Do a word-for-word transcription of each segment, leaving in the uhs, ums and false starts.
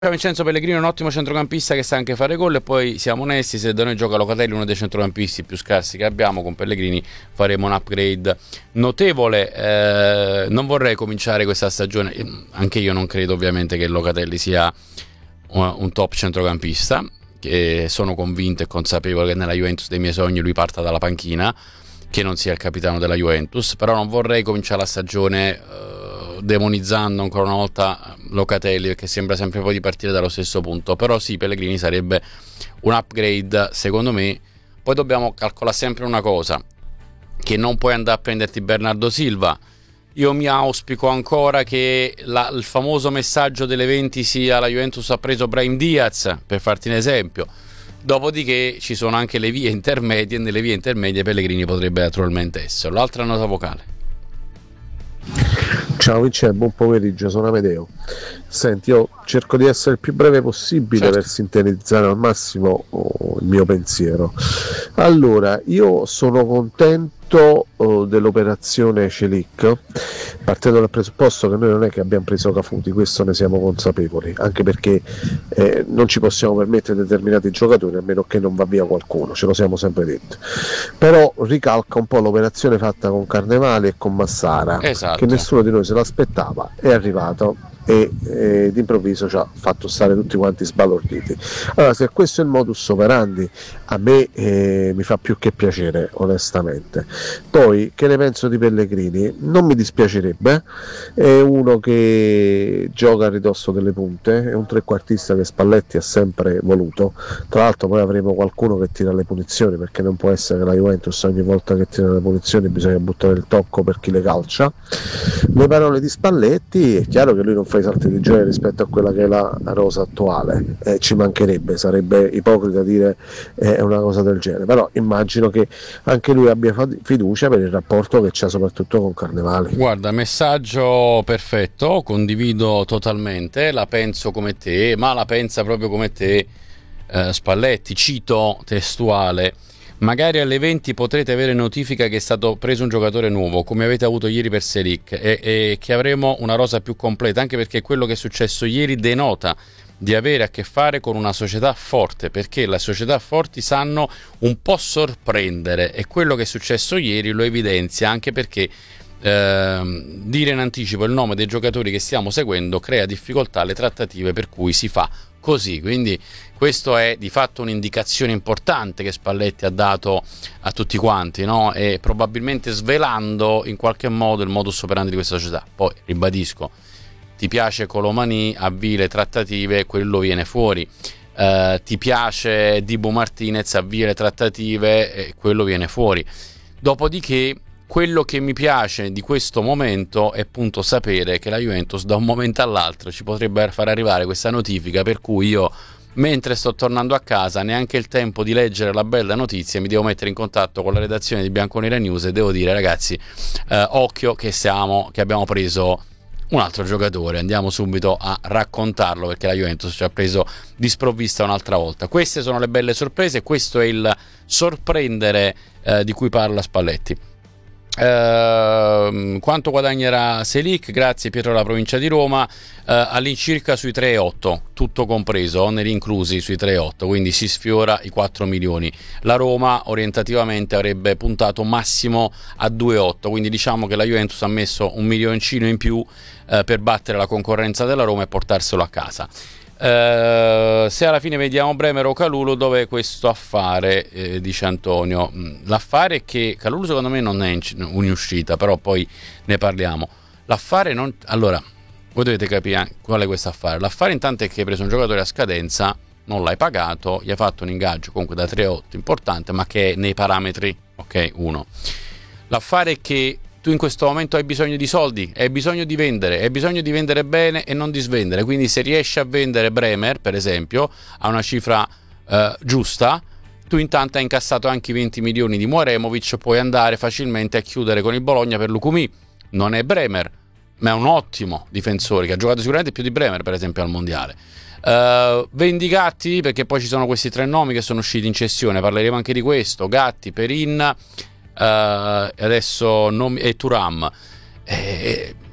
Vincenzo Pellegrini è un ottimo centrocampista che sa anche fare gol, e poi siamo onesti, se da noi gioca Locatelli, uno dei centrocampisti più scarsi che abbiamo, con Pellegrini faremo un upgrade notevole. Eh, non vorrei cominciare questa stagione, anche io non credo ovviamente che Locatelli sia un, un top centrocampista, che sono convinto e consapevole che nella Juventus dei miei sogni lui parta dalla panchina, che non sia il capitano della Juventus, però non vorrei cominciare la stagione eh, demonizzando ancora una volta Locatelli, perché sembra sempre poi di partire dallo stesso punto. Però sì, Pellegrini sarebbe un upgrade secondo me. Poi dobbiamo calcolare sempre una cosa, che non puoi andare a prenderti Bernardo Silva. Io mi auspico ancora che la, il famoso messaggio delle venti sia: la Juventus ha preso Brahim Diaz, per farti un esempio. Dopodiché ci sono anche le vie intermedie, e nelle vie intermedie Pellegrini potrebbe naturalmente essere. L'altra nota vocale. Ciao Vincenzo, buon pomeriggio, sono Amedeo. Senti, io cerco di essere il più breve possibile, certo, per sintetizzare al massimo oh, il mio pensiero. Allora, io sono contento oh, dell'operazione Celic, partendo dal presupposto che noi non è che abbiamo preso Cafu, di questo ne siamo consapevoli, anche perché eh, non ci possiamo permettere determinati giocatori a meno che non va via qualcuno, ce lo siamo sempre detti. Però ricalca un po' l'operazione fatta con Carnevale e con Massara, esatto, che nessuno di noi se l'aspettava, è arrivato e eh, d'improvviso ci ha fatto stare tutti quanti sbalorditi. Allora, se questo è il modus operandi, a me eh, mi fa più che piacere, onestamente. Poi, che ne penso di Pellegrini? Non mi dispiacerebbe, è uno che gioca a ridosso delle punte, è un trequartista che Spalletti ha sempre voluto. Tra l'altro poi avremo qualcuno che tira le punizioni, perché non può essere che la Juventus ogni volta che tira le punizioni bisogna buttare il tocco per chi le calcia. Le parole di Spalletti, è chiaro che lui non fa i salti di gioia rispetto a quella che è la rosa attuale, eh, ci mancherebbe, sarebbe ipocrita dire eh, una cosa del genere, però immagino che anche lui abbia fiducia per il rapporto che c'ha soprattutto con Carnevale. Guarda, messaggio perfetto, condivido totalmente, la penso come te, ma la pensa proprio come te eh, Spalletti. Cito testuale: magari alle venti potrete avere notifica che è stato preso un giocatore nuovo, come avete avuto ieri per Selic, e, e che avremo una rosa più completa, anche perché quello che è successo ieri denota di avere a che fare con una società forte, perché le società forti sanno un po' sorprendere, e quello che è successo ieri lo evidenzia, anche perché eh, dire in anticipo il nome dei giocatori che stiamo seguendo crea difficoltà alle trattative, per cui si fa così. Quindi questo è di fatto un'indicazione importante che Spalletti ha dato a tutti quanti, no? E probabilmente svelando in qualche modo il modus operandi di questa società. Poi ribadisco, ti piace Colomani, avvii le trattative, quello viene fuori. Uh, ti piace Dibu Martinez, avvii le trattative, e quello viene fuori. Dopodiché quello che mi piace di questo momento è appunto sapere che la Juventus da un momento all'altro ci potrebbe far arrivare questa notifica, per cui io, mentre sto tornando a casa, neanche il tempo di leggere la bella notizia, mi devo mettere in contatto con la redazione di Bianconera News e devo dire: ragazzi, eh, occhio che siamo che abbiamo preso un altro giocatore, andiamo subito a raccontarlo, perché la Juventus ci ha preso di sprovvista un'altra volta. Queste sono le belle sorprese, questo è il sorprendere eh, di cui parla Spalletti. Uh, quanto guadagnerà Selic? Grazie Pietro della provincia di Roma. Uh, all'incirca sui tre virgola otto, tutto compreso, oneri inclusi sui tre virgola otto, quindi si sfiora i quattro milioni. La Roma orientativamente avrebbe puntato massimo a due virgola otto, quindi diciamo che la Juventus ha messo un milioncino in più uh, per battere la concorrenza della Roma e portarselo a casa. Uh, se alla fine vediamo Bremer o Kalulu, dove è questo affare, eh, dice Antonio. L'affare è che Kalulu secondo me non è in, in uscita, però poi ne parliamo. L'affare non... Allora, voi dovete capire qual è questo affare. L'affare intanto è che hai preso un giocatore a scadenza, non l'hai pagato, gli hai fatto un ingaggio comunque da tre virgola otto importante, ma che è nei parametri, ok, uno. L'affare è che tu in questo momento hai bisogno di soldi, hai bisogno di vendere, hai bisogno di vendere bene e non di svendere, quindi se riesci a vendere Bremer, per esempio, a una cifra eh, giusta, tu intanto hai incassato anche i venti milioni di Muaremovic, puoi andare facilmente a chiudere con il Bologna per Lukumi. Non è Bremer, ma è un ottimo difensore che ha giocato sicuramente più di Bremer, per esempio, al mondiale. Uh, vendi Gatti, perché poi ci sono questi tre nomi che sono usciti in cessione, parleremo anche di questo: Gatti, Perin, Uh, adesso non, e Thuram. Eh,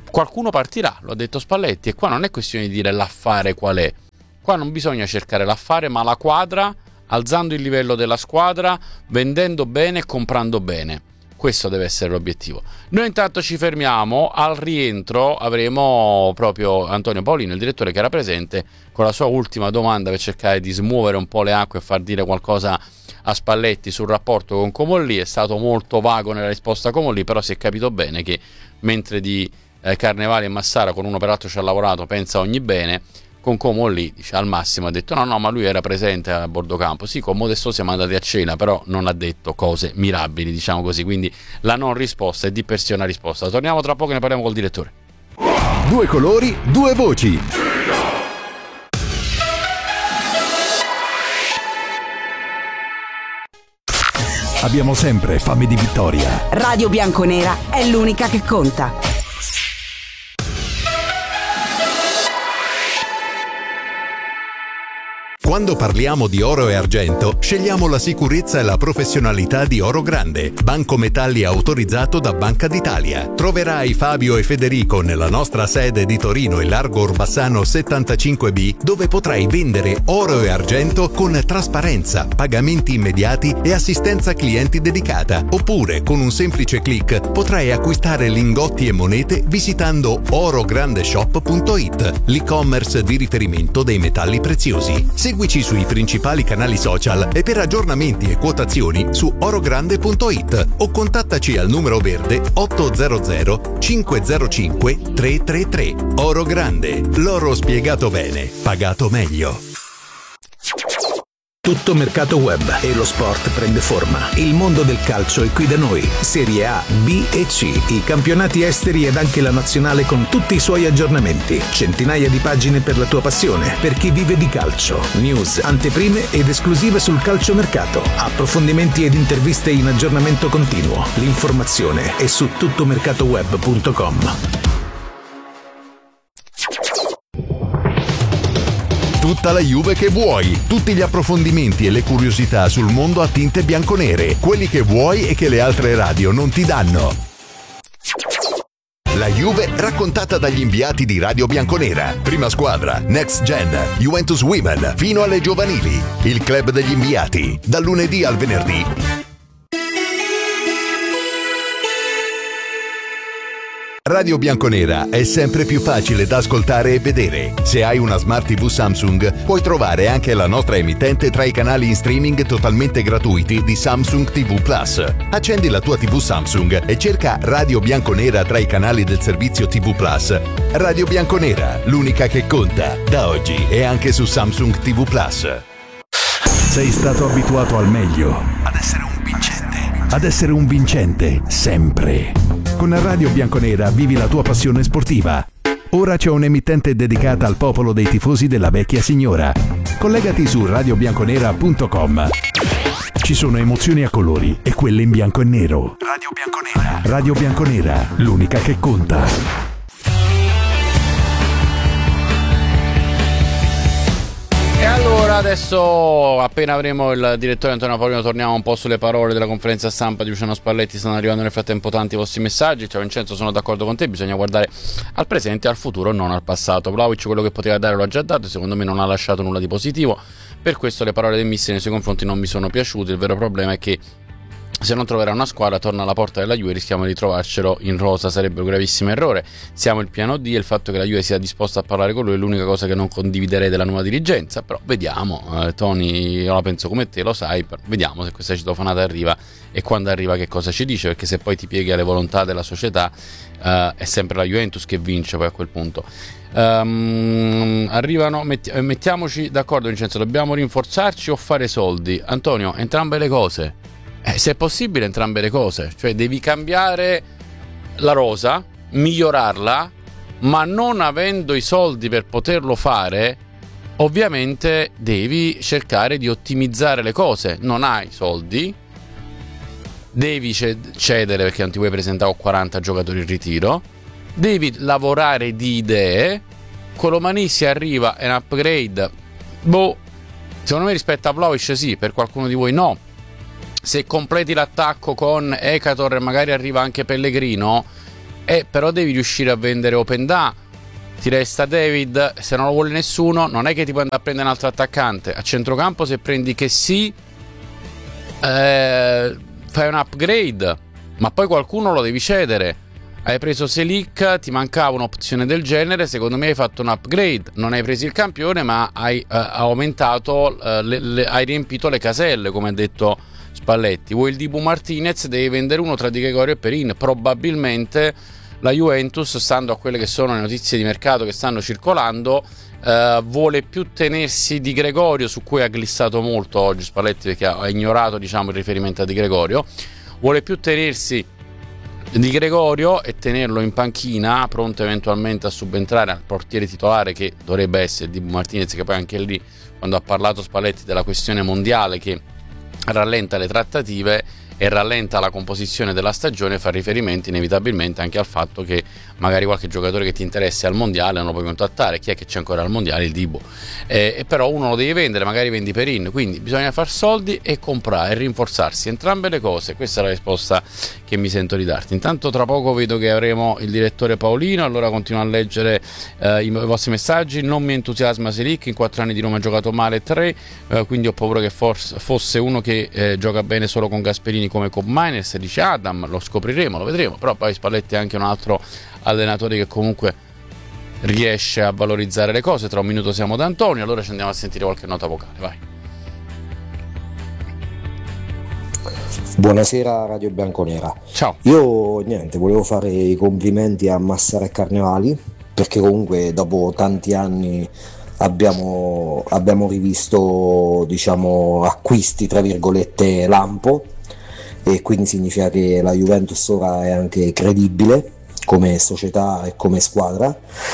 qualcuno partirà, lo ha detto Spalletti, e qua non è questione di dire l'affare qual è, qua non bisogna cercare l'affare ma la quadra, alzando il livello della squadra, vendendo bene e comprando bene. Questo deve essere l'obiettivo. Noi intanto ci fermiamo, al rientro avremo proprio Antonio Paolino, il direttore, che era presente, con la sua ultima domanda per cercare di smuovere un po' le acque e far dire qualcosa a Spalletti sul rapporto con Comolli. È stato molto vago nella risposta a Comolli, però si è capito bene che mentre di eh, Carnevali e Massara, con uno peraltro ci ha lavorato, pensa ogni bene, con Comolli dice al massimo ha detto no no ma lui era presente a bordo campo, sì, con Modesto siamo andati a cena, però non ha detto cose mirabili, diciamo così, quindi la non risposta è di per sé una risposta. Torniamo tra poco e ne parliamo col direttore. Due colori, due voci. Abbiamo sempre fame di vittoria. Radio Bianconera è l'unica che conta. Quando parliamo di oro e argento, scegliamo la sicurezza e la professionalità di Oro Grande, banco metalli autorizzato da Banca d'Italia. Troverai Fabio e Federico nella nostra sede di Torino in Largo Orbassano settantacinque B, dove potrai vendere oro e argento con trasparenza, pagamenti immediati e assistenza clienti dedicata. Oppure, con un semplice click, potrai acquistare lingotti e monete visitando orograndeshop punto it, l'e-commerce di riferimento dei metalli preziosi. Seguici sui principali canali social e per aggiornamenti e quotazioni su orogrande punto it o contattaci al numero verde ottocento cinquecentocinque trecentotrentatré. Oro Grande, l'oro spiegato bene, pagato meglio. Tutto mercato web e lo sport prende forma. Il mondo del calcio è qui da noi. Serie A, B e C, i campionati esteri ed anche la nazionale con tutti i suoi aggiornamenti. Centinaia di pagine per la tua passione, per chi vive di calcio. News, anteprime ed esclusive sul calciomercato. Approfondimenti ed interviste in aggiornamento continuo. L'informazione è su tuttomercatoweb punto com. Tutta la Juve che vuoi, tutti gli approfondimenti e le curiosità sul mondo a tinte bianconere, quelli che vuoi e che le altre radio non ti danno. La Juve raccontata dagli inviati di Radio Bianconera. Prima squadra, Next Gen, Juventus Women, fino alle giovanili. Il club degli inviati, dal lunedì al venerdì. Radio Bianconera è sempre più facile da ascoltare e vedere. Se hai una Smart tivù Samsung, puoi trovare anche la nostra emittente tra i canali in streaming totalmente gratuiti di Samsung tivù Plus. Accendi la tua tivù Samsung e cerca Radio Bianconera tra i canali del servizio tivù Plus. Radio Bianconera, l'unica che conta, da oggi e anche su Samsung tivù Plus. Sei stato abituato al meglio, ad essere un vincente, ad essere un vincente sempre. Con Radio Bianconera vivi la tua passione sportiva. Ora c'è un'emittente dedicata al popolo dei tifosi della vecchia signora. Collegati su radio bianconera punto com. Ci sono emozioni a colori e quelle in bianco e nero. Radio Bianconera. Radio Bianconera, l'unica che conta. E allora adesso, appena avremo il direttore Antonio Paolino, torniamo un po' sulle parole della conferenza stampa di Luciano Spalletti. Stanno arrivando nel frattempo tanti vostri messaggi. Ciao Vincenzo, sono d'accordo con te, bisogna guardare al presente e al futuro, non al passato. Vlahovic quello che poteva dare lo ha già dato, secondo me non ha lasciato nulla di positivo. Per questo le parole del mister nei suoi confronti non mi sono piaciute. Il vero problema è che se non troverà una squadra torna alla porta della Juve, rischiamo di trovarcelo in rosa, sarebbe un gravissimo errore. Siamo il piano D e il fatto che la Juve sia disposta a parlare con lui è l'unica cosa che non condividerei della nuova dirigenza, però vediamo. eh, Tony, io la penso come te, lo sai, però vediamo se questa citofonata arriva e quando arriva che cosa ci dice, perché se poi ti pieghi alle volontà della società eh, è sempre la Juventus che vince poi a quel punto. Um, arrivano, metti, mettiamoci d'accordo Vincenzo, dobbiamo rinforzarci o fare soldi? Antonio, entrambe le cose. Eh, se è possibile entrambe le cose, cioè devi cambiare la rosa, migliorarla, ma non avendo i soldi per poterlo fare, ovviamente devi cercare di ottimizzare le cose. Non hai soldi, devi cedere perché non ti vuoi presentare con quaranta giocatori in ritiro, devi lavorare di idee. Colomani si arriva è un upgrade, boh, secondo me rispetto a Vlahovic sì, per qualcuno di voi no. Se completi l'attacco con Ekator e magari arriva anche Pellegrino, eh, però devi riuscire a vendere Openda, ti resta David, se non lo vuole nessuno non è che ti puoi andare a prendere un altro attaccante. A centrocampo se prendi che sì, eh, fai un upgrade, ma poi qualcuno lo devi cedere. Hai preso Selic, ti mancava un'opzione del genere, secondo me hai fatto un upgrade, non hai preso il campione ma hai uh, aumentato, uh, le, le, hai riempito le caselle, come ha detto Spalletti. Vuoi il Dibu Martinez, devi vendere uno tra Di Gregorio e Perin. Probabilmente la Juventus, stando a quelle che sono le notizie di mercato che stanno circolando, uh, vuole più tenersi Di Gregorio, su cui ha glissato molto oggi Spalletti perché ha ignorato, diciamo, il riferimento a Di Gregorio, vuole più tenersi Di Gregorio e tenerlo in panchina, pronto eventualmente a subentrare al portiere titolare che dovrebbe essere Dibu Martinez, che poi anche lì, quando ha parlato Spalletti della questione mondiale che rallenta le trattative e rallenta la composizione della stagione, fa riferimento inevitabilmente anche al fatto che magari qualche giocatore che ti interessa al mondiale non lo puoi contattare. Chi è che c'è ancora al mondiale? Il Dibu. Eh, e però uno lo devi vendere, magari vendi Perin, quindi bisogna far soldi e comprare e rinforzarsi, entrambe le cose. Questa è la risposta che mi sento di darti. Intanto tra poco vedo che avremo il direttore Paolino, allora continuo a leggere eh, i, i vostri messaggi. Non mi entusiasma Selic, in quattro anni di Roma ha giocato male tre, eh, quindi ho paura che forse fosse uno che eh, gioca bene solo con Gasperini come con Miners, dice Adam. Lo scopriremo, lo vedremo, però poi Spalletti è anche un altro allenatore che comunque riesce a valorizzare le cose. Tra un minuto siamo da Antonio, allora ci andiamo a sentire qualche nota vocale, vai. Buonasera Radio Bianconera. Ciao. Io niente, volevo fare i complimenti a Massara e Carnevali, perché comunque dopo tanti anni abbiamo, abbiamo rivisto, diciamo, acquisti tra virgolette lampo, e quindi significa che la Juventus ora è anche credibile come società e come squadra.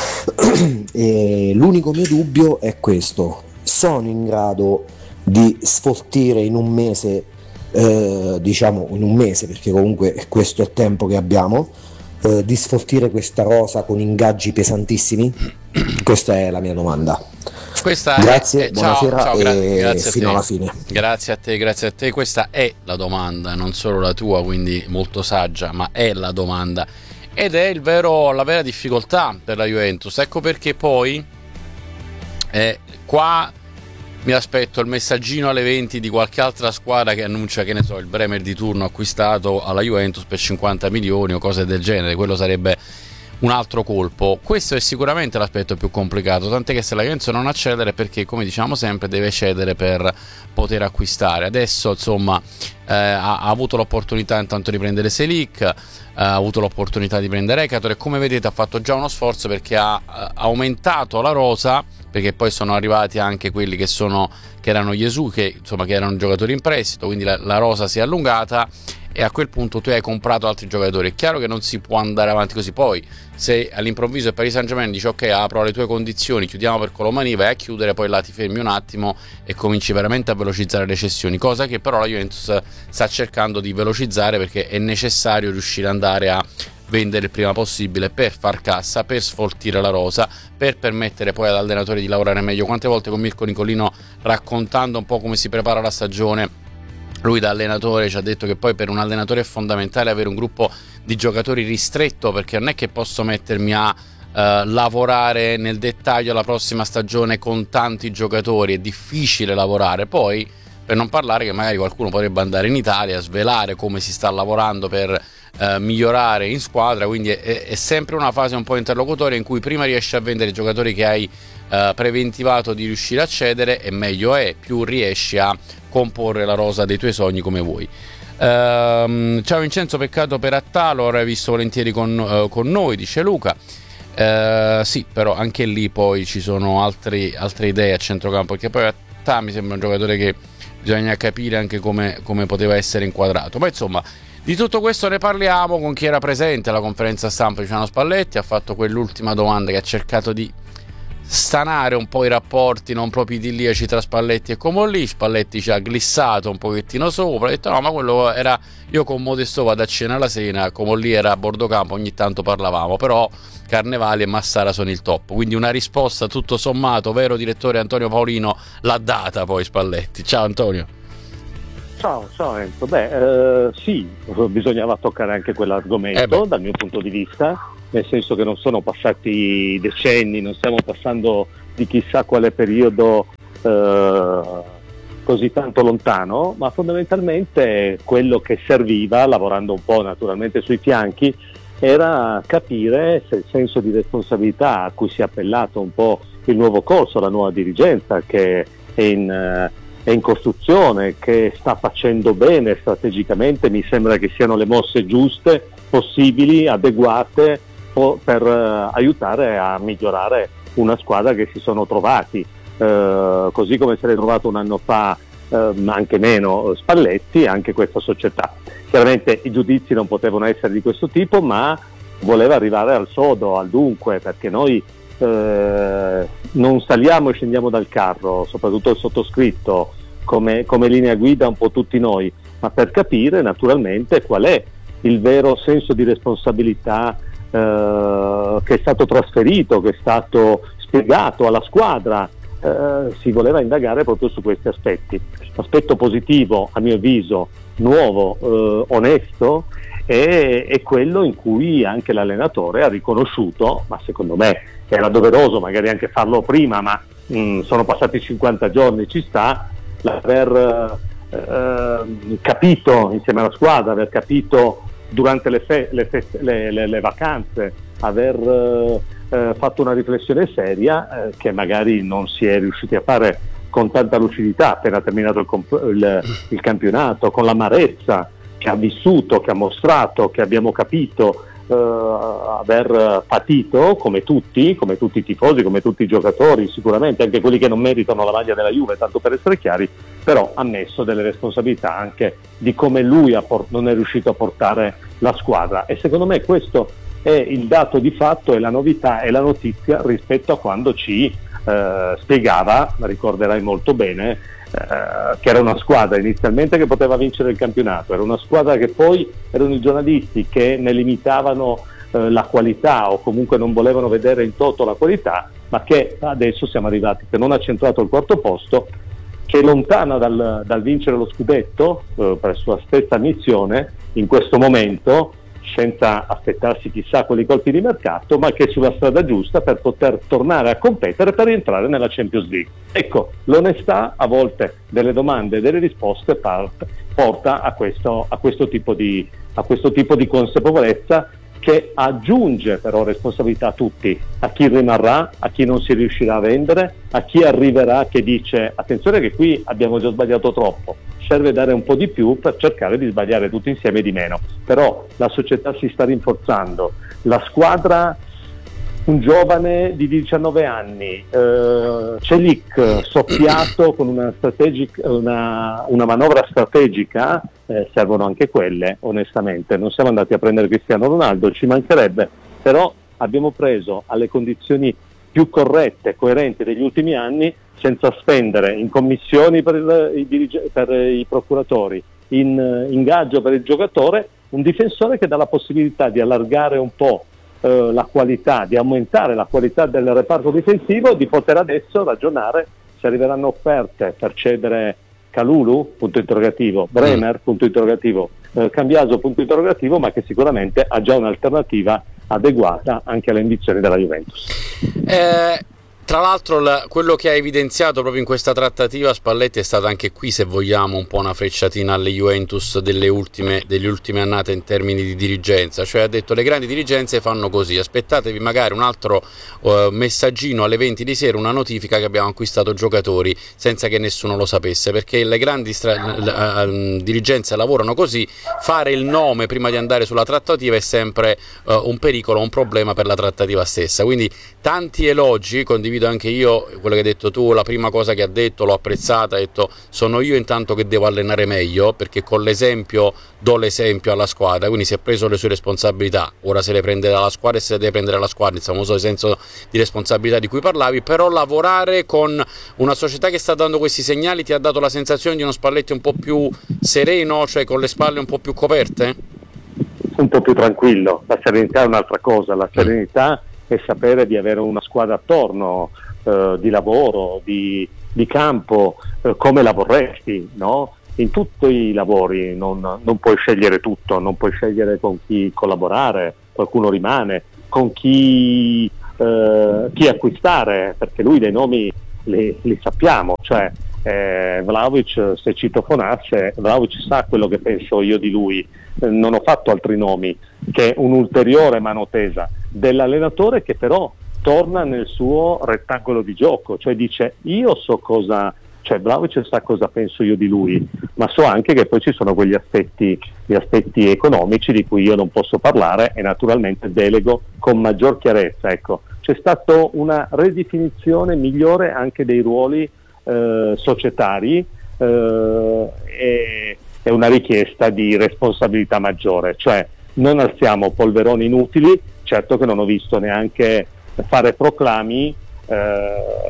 E l'unico mio dubbio è questo: sono in grado di sfoltire in un mese, eh, diciamo in un mese, perché comunque questo è il tempo che abbiamo, eh, di sfoltire questa rosa con ingaggi pesantissimi? Questa è la mia domanda. Questa grazie, è, buonasera, ciao, ciao, e grazie fino alla fine. Grazie a te, grazie a te. Questa è la domanda, non solo la tua, quindi molto saggia, ma è la domanda. Ed è il vero, la vera difficoltà per la Juventus. Ecco perché poi eh, qua mi aspetto il messaggino alle venti di qualche altra squadra che annuncia, che ne so, il Bremer di turno acquistato alla Juventus per cinquanta milioni o cose del genere. Quello sarebbe un altro colpo. Questo è sicuramente l'aspetto più complicato, tant'è che se la Juventus non accedere, perché come diciamo sempre deve cedere per poter acquistare. Adesso insomma eh, ha, ha avuto l'opportunità intanto di prendere Selic, eh, ha avuto l'opportunità di prendere Ekator, e come vedete ha fatto già uno sforzo perché ha eh, aumentato la rosa, perché poi sono arrivati anche quelli che sono che erano Gesù, che insomma che erano giocatori in prestito, quindi la, la rosa si è allungata e a quel punto tu hai comprato altri giocatori. È chiaro che non si può andare avanti così. Poi se all'improvviso il Paris Saint-Germain dice ok, apro le tue condizioni, chiudiamo per Colomani, vai a chiudere, poi là ti fermi un attimo e cominci veramente a velocizzare le cessioni, cosa che però la Juventus sta cercando di velocizzare, perché è necessario riuscire ad andare a vendere il prima possibile per far cassa, per sfoltire la rosa, per permettere poi all'allenatore di lavorare meglio. Quante volte con Mirko Nicolino, raccontando un po' come si prepara la stagione, lui da allenatore ci ha detto che poi per un allenatore è fondamentale avere un gruppo di giocatori ristretto, perché non è che posso mettermi a eh, lavorare nel dettaglio la prossima stagione con tanti giocatori, è difficile lavorare. Poi per non parlare che magari qualcuno potrebbe andare in Italia a svelare come si sta lavorando per eh, migliorare in squadra, quindi è, è sempre una fase un po' interlocutoria in cui prima riesci a vendere i giocatori che hai eh, preventivato di riuscire a cedere, e meglio è, più riesci a comporre la rosa dei tuoi sogni come vuoi. Ehm, ciao Vincenzo, peccato per Attalo, avrei visto volentieri con, uh, con noi, dice Luca. Ehm, sì, però anche lì poi ci sono altri, altre idee a centrocampo, perché poi Attalo mi sembra un giocatore che bisogna capire anche come, come poteva essere inquadrato. Ma insomma, di tutto questo ne parliamo con chi era presente alla conferenza stampa di Luciano Spalletti. Ha fatto quell'ultima domanda che ha cercato di stanare un po' i rapporti non proprio idilliaci tra Spalletti e Comolli. Spalletti ci ha glissato un pochettino sopra, ha detto no, ma quello era, io con Modesto vado a cena la sera, Comolli era a bordo campo, ogni tanto parlavamo, però Carnevali e Massara sono il top. Quindi una risposta tutto sommato, vero direttore Antonio Paolino, l'ha data poi Spalletti. Ciao Antonio. Ciao, ciao Enzo. Beh, eh, sì, bisognava toccare anche quell'argomento eh dal mio punto di vista, nel senso che non sono passati decenni, non stiamo passando di chissà quale periodo eh, così tanto lontano, ma fondamentalmente quello che serviva, lavorando un po' naturalmente sui fianchi, era capire se il senso di responsabilità a cui si è appellato un po' il nuovo corso, la nuova dirigenza che è in, è in costruzione, che sta facendo bene strategicamente, mi sembra che siano le mosse giuste, possibili, adeguate per uh, aiutare a migliorare una squadra che si sono trovati, uh, così come se l'è trovato un anno fa, uh, anche meno, Spalletti, anche questa società. Chiaramente i giudizi non potevano essere di questo tipo, ma voleva arrivare al sodo, al dunque, perché noi eh, non saliamo e scendiamo dal carro, soprattutto il sottoscritto, come, come linea guida un po' tutti noi, ma per capire naturalmente qual è il vero senso di responsabilità eh, che è stato trasferito, che è stato spiegato alla squadra. Eh, si voleva indagare proprio su questi aspetti. L'aspetto positivo, a mio avviso, nuovo, eh, onesto, è, è quello in cui anche l'allenatore ha riconosciuto, ma secondo me era doveroso magari anche farlo prima, ma mh, sono passati cinquanta giorni, ci sta, l'aver eh, capito insieme alla squadra, aver capito durante le, fe- le, feste- le, le, le vacanze, aver eh, eh, fatto una riflessione seria eh, che magari non si è riusciti a fare con tanta lucidità appena terminato il, comp- il, il campionato, con l'amarezza che ha vissuto, che ha mostrato, che abbiamo capito eh, aver patito, come tutti, come tutti i tifosi, come tutti i giocatori, sicuramente anche quelli che non meritano la maglia della Juve, tanto per essere chiari, però ha messo delle responsabilità anche di come lui ha por- non è riuscito a portare la squadra, e secondo me questo è il dato di fatto, è la novità, è la notizia rispetto a quando ci Uh, spiegava, ricorderai molto bene, uh, che era una squadra inizialmente che poteva vincere il campionato, era una squadra che poi erano i giornalisti che ne limitavano uh, la qualità, o comunque non volevano vedere in toto la qualità, ma che adesso siamo arrivati, che non ha centrato il quarto posto, che è lontana dal, dal vincere lo scudetto uh, per sua stessa missione in questo momento, senza aspettarsi chissà quali colpi di mercato, ma che è sulla strada giusta per poter tornare a competere per rientrare nella Champions League. Ecco, l'onestà a volte delle domande e delle risposte part, porta a questo, a questo tipo di, a questo tipo di consapevolezza, che aggiunge però responsabilità a tutti, a chi rimarrà, a chi non si riuscirà a vendere, a chi arriverà che dice attenzione che qui abbiamo già sbagliato troppo, serve dare un po' di più per cercare di sbagliare tutti insieme di meno. Però la società si sta rinforzando, la squadra, un giovane di diciannove anni, eh, Celik soffiato con una, strategic, una, una manovra strategica, eh, servono anche quelle, onestamente. Non siamo andati a prendere Cristiano Ronaldo, ci mancherebbe, però abbiamo preso alle condizioni più corrette, coerenti degli ultimi anni, senza spendere in commissioni per, il, i, dirige, per i procuratori, in ingaggio per il giocatore, un difensore che dà la possibilità di allargare un po' eh, la qualità, di aumentare la qualità del reparto difensivo, di poter adesso ragionare se arriveranno offerte per cedere Kalulu, punto interrogativo, Bremer, punto interrogativo, eh, Cambiaso, punto interrogativo, ma che sicuramente ha già un'alternativa adeguata anche alle ambizioni della Juventus. Eh... Tra l'altro la, quello che ha evidenziato proprio in questa trattativa Spalletti è stata anche qui, se vogliamo, un po' una frecciatina alle Juventus delle ultime, delle ultime annate in termini di dirigenza, cioè ha detto le grandi dirigenze fanno così, aspettatevi magari un altro uh, messaggino alle venti di sera, una notifica che abbiamo acquistato giocatori senza che nessuno lo sapesse, perché le grandi stra- uh, dirigenze lavorano così, fare il nome prima di andare sulla trattativa è sempre uh, un pericolo, un problema per la trattativa stessa, quindi tanti elogi, condivido anche io quello che hai detto tu, la prima cosa che ha detto l'ho apprezzata, ha detto sono io intanto che devo allenare meglio, perché con l'esempio do l'esempio alla squadra, quindi si è preso le sue responsabilità, ora se le prende dalla squadra e se le deve prendere la squadra, insomma uso il senso di responsabilità di cui parlavi, però lavorare con una società che sta dando questi segnali ti ha dato la sensazione di uno Spalletti un po' più sereno, cioè con le spalle un po' più coperte? Un po' più tranquillo, la serenità è un'altra cosa, la serenità e sapere di avere una squadra attorno, eh, di lavoro, di, di campo, eh, come la vorresti, no? in tutti i lavori non, non puoi scegliere tutto, non puoi scegliere con chi collaborare, qualcuno rimane, con chi, eh, chi acquistare, perché lui dei nomi li, li sappiamo, cioè eh, Vlahovic, se citofonasse, Vlahovic sa quello che penso io di lui, eh, non ho fatto altri nomi, che è un'ulteriore mano tesa dell'allenatore che però torna nel suo rettangolo di gioco, cioè dice io so cosa, cioè Vlahovic sa cosa penso io di lui, ma so anche che poi ci sono quegli aspetti, gli aspetti economici di cui io non posso parlare e naturalmente delego con maggior chiarezza. Ecco, c'è stata una ridefinizione migliore anche dei ruoli eh, societari eh, e, e una richiesta di responsabilità maggiore, cioè non alziamo polveroni inutili. Certo che non ho visto neanche fare proclami eh,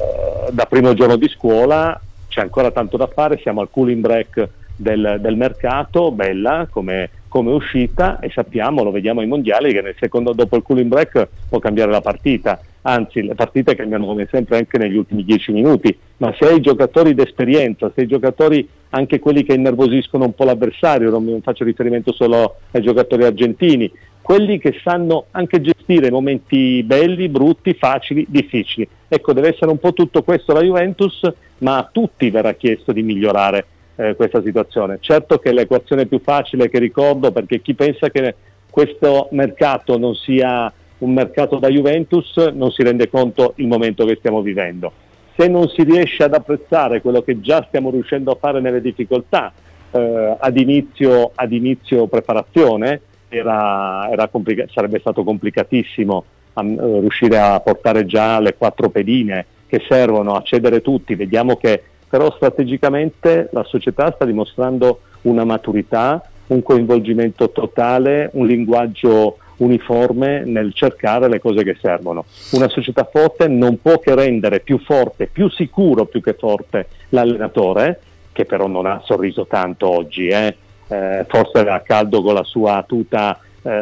da primo giorno di scuola, c'è ancora tanto da fare, siamo al cooling break del, del mercato, bella come, come uscita, e sappiamo, lo vediamo ai mondiali, che nel secondo, dopo il cooling break può cambiare la partita, anzi le partite cambiano come sempre anche negli ultimi dieci minuti, ma se hai giocatori d'esperienza, se hai giocatori anche quelli che innervosiscono un po' l'avversario, non, non faccio riferimento solo ai giocatori argentini, quelli che sanno anche gestire momenti belli, brutti, facili, difficili. Ecco, deve essere un po' tutto questo la Juventus, ma a tutti verrà chiesto di migliorare eh, questa situazione. Certo che l'equazione più facile che ricordo, perché chi pensa che questo mercato non sia un mercato da Juventus non si rende conto il momento che stiamo vivendo. Se non si riesce ad apprezzare quello che già stiamo riuscendo a fare nelle difficoltà eh, ad inizio, ad inizio preparazione, Era, era complica- sarebbe stato complicatissimo a, uh, riuscire a portare già le quattro pedine che servono a cedere tutti. Vediamo che però strategicamente la società sta dimostrando una maturità, un coinvolgimento totale, un linguaggio uniforme nel cercare le cose che servono. Una società forte non può che rendere più forte, più sicuro più che forte l'allenatore, che però non ha sorriso tanto oggi, eh. Eh, forse era caldo con la sua tuta,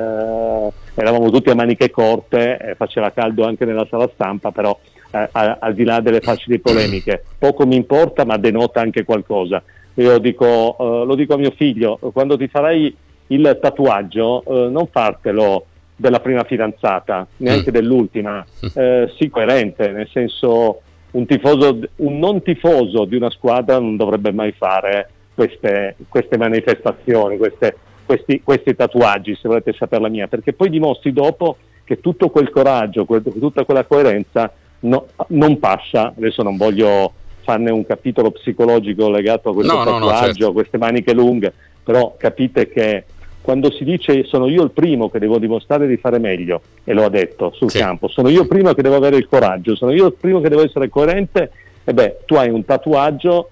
eh, eravamo tutti a maniche corte, eh, faceva caldo anche nella sala stampa, però eh, a, al di là delle facili polemiche poco mi importa, ma denota anche qualcosa. Io dico, eh, lo dico a mio figlio, quando ti farai il tatuaggio eh, non fartelo della prima fidanzata, neanche mm. dell'ultima, eh, sii coerente, nel senso un tifoso, un non tifoso di una squadra non dovrebbe mai fare Queste, queste manifestazioni, queste, questi, questi tatuaggi, se volete sapere la mia, perché poi dimostri dopo che tutto quel coraggio, quel, tutta quella coerenza no, non passa. Adesso non voglio farne un capitolo psicologico legato a questo no, tatuaggio, no, no, certo. a queste maniche lunghe, però capite che quando si dice sono io il primo che devo dimostrare di fare meglio, e lo ha detto sul sì. campo, sono io il primo che devo avere il coraggio, sono io il primo che devo essere coerente, e beh, tu hai un tatuaggio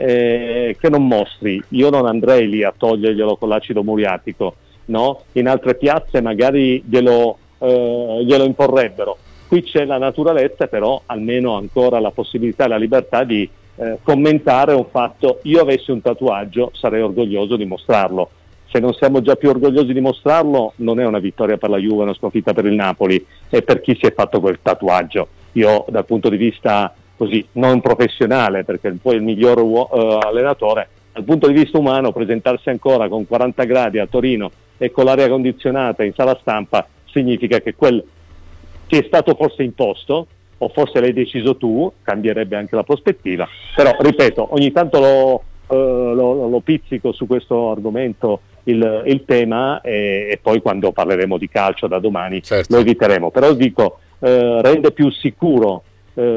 Eh, che non mostri. Io non andrei lì a toglierglielo con l'acido muriatico, no? In altre piazze magari glielo, eh, glielo imporrebbero. Qui c'è la naturalezza, però almeno ancora la possibilità e la libertà di eh, commentare un fatto. Io avessi un tatuaggio sarei orgoglioso di mostrarlo. Se non siamo già più orgogliosi di mostrarlo, non è una vittoria per la Juve, una sconfitta per il Napoli, è per chi si è fatto quel tatuaggio. Io dal punto di vista così non professionale, perché poi il miglior uh, allenatore, dal punto di vista umano, presentarsi ancora con quaranta gradi a Torino e con l'aria condizionata in sala stampa significa che quel ti è stato forse imposto, o forse l'hai deciso tu, cambierebbe anche la prospettiva. Però ripeto, ogni tanto lo, uh, lo, lo pizzico su questo argomento il, il tema, e, e poi quando parleremo di calcio da domani certo. lo eviteremo. Però dico, uh, rende più sicuro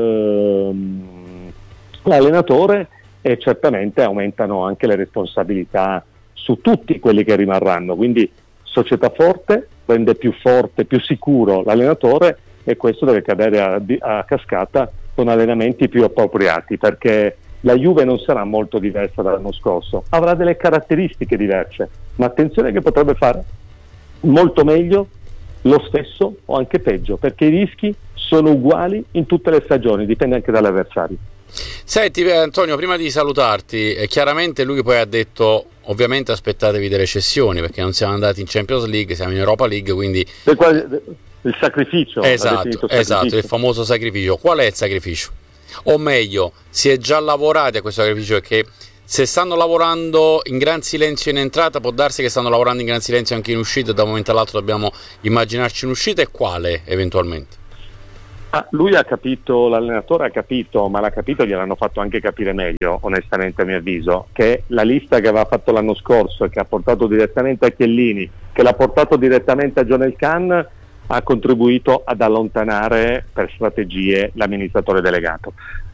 l'allenatore, e certamente aumentano anche le responsabilità su tutti quelli che rimarranno, quindi società forte rende più forte, più sicuro l'allenatore, e questo deve cadere a, a cascata con allenamenti più appropriati, perché la Juve non sarà molto diversa dall'anno scorso, avrà delle caratteristiche diverse, ma attenzione che potrebbe fare molto meglio, lo stesso o anche peggio, perché i rischi sono uguali in tutte le stagioni, dipende anche dall'avversario. Senti Antonio, prima di salutarti, eh, chiaramente lui poi ha detto ovviamente aspettatevi delle cessioni, perché non siamo andati in Champions League, siamo in Europa League, quindi il sacrificio, esatto, sacrificio. esatto, il famoso sacrificio. Qual è il sacrificio? O meglio, si è già lavorati a questo sacrificio, perché se stanno lavorando in gran silenzio in entrata, può darsi che stanno lavorando in gran silenzio anche in uscita, da un momento all'altro dobbiamo immaginarci un'uscita, e quale eventualmente? Ah, lui ha capito, l'allenatore ha capito, ma l'ha capito e gliel'hanno fatto anche capire meglio, onestamente a mio avviso, che la lista che aveva fatto l'anno scorso e che ha portato direttamente a Chiellini, che l'ha portato direttamente a John Elkann, ha contribuito ad allontanare per strategie l'amministratore delegato.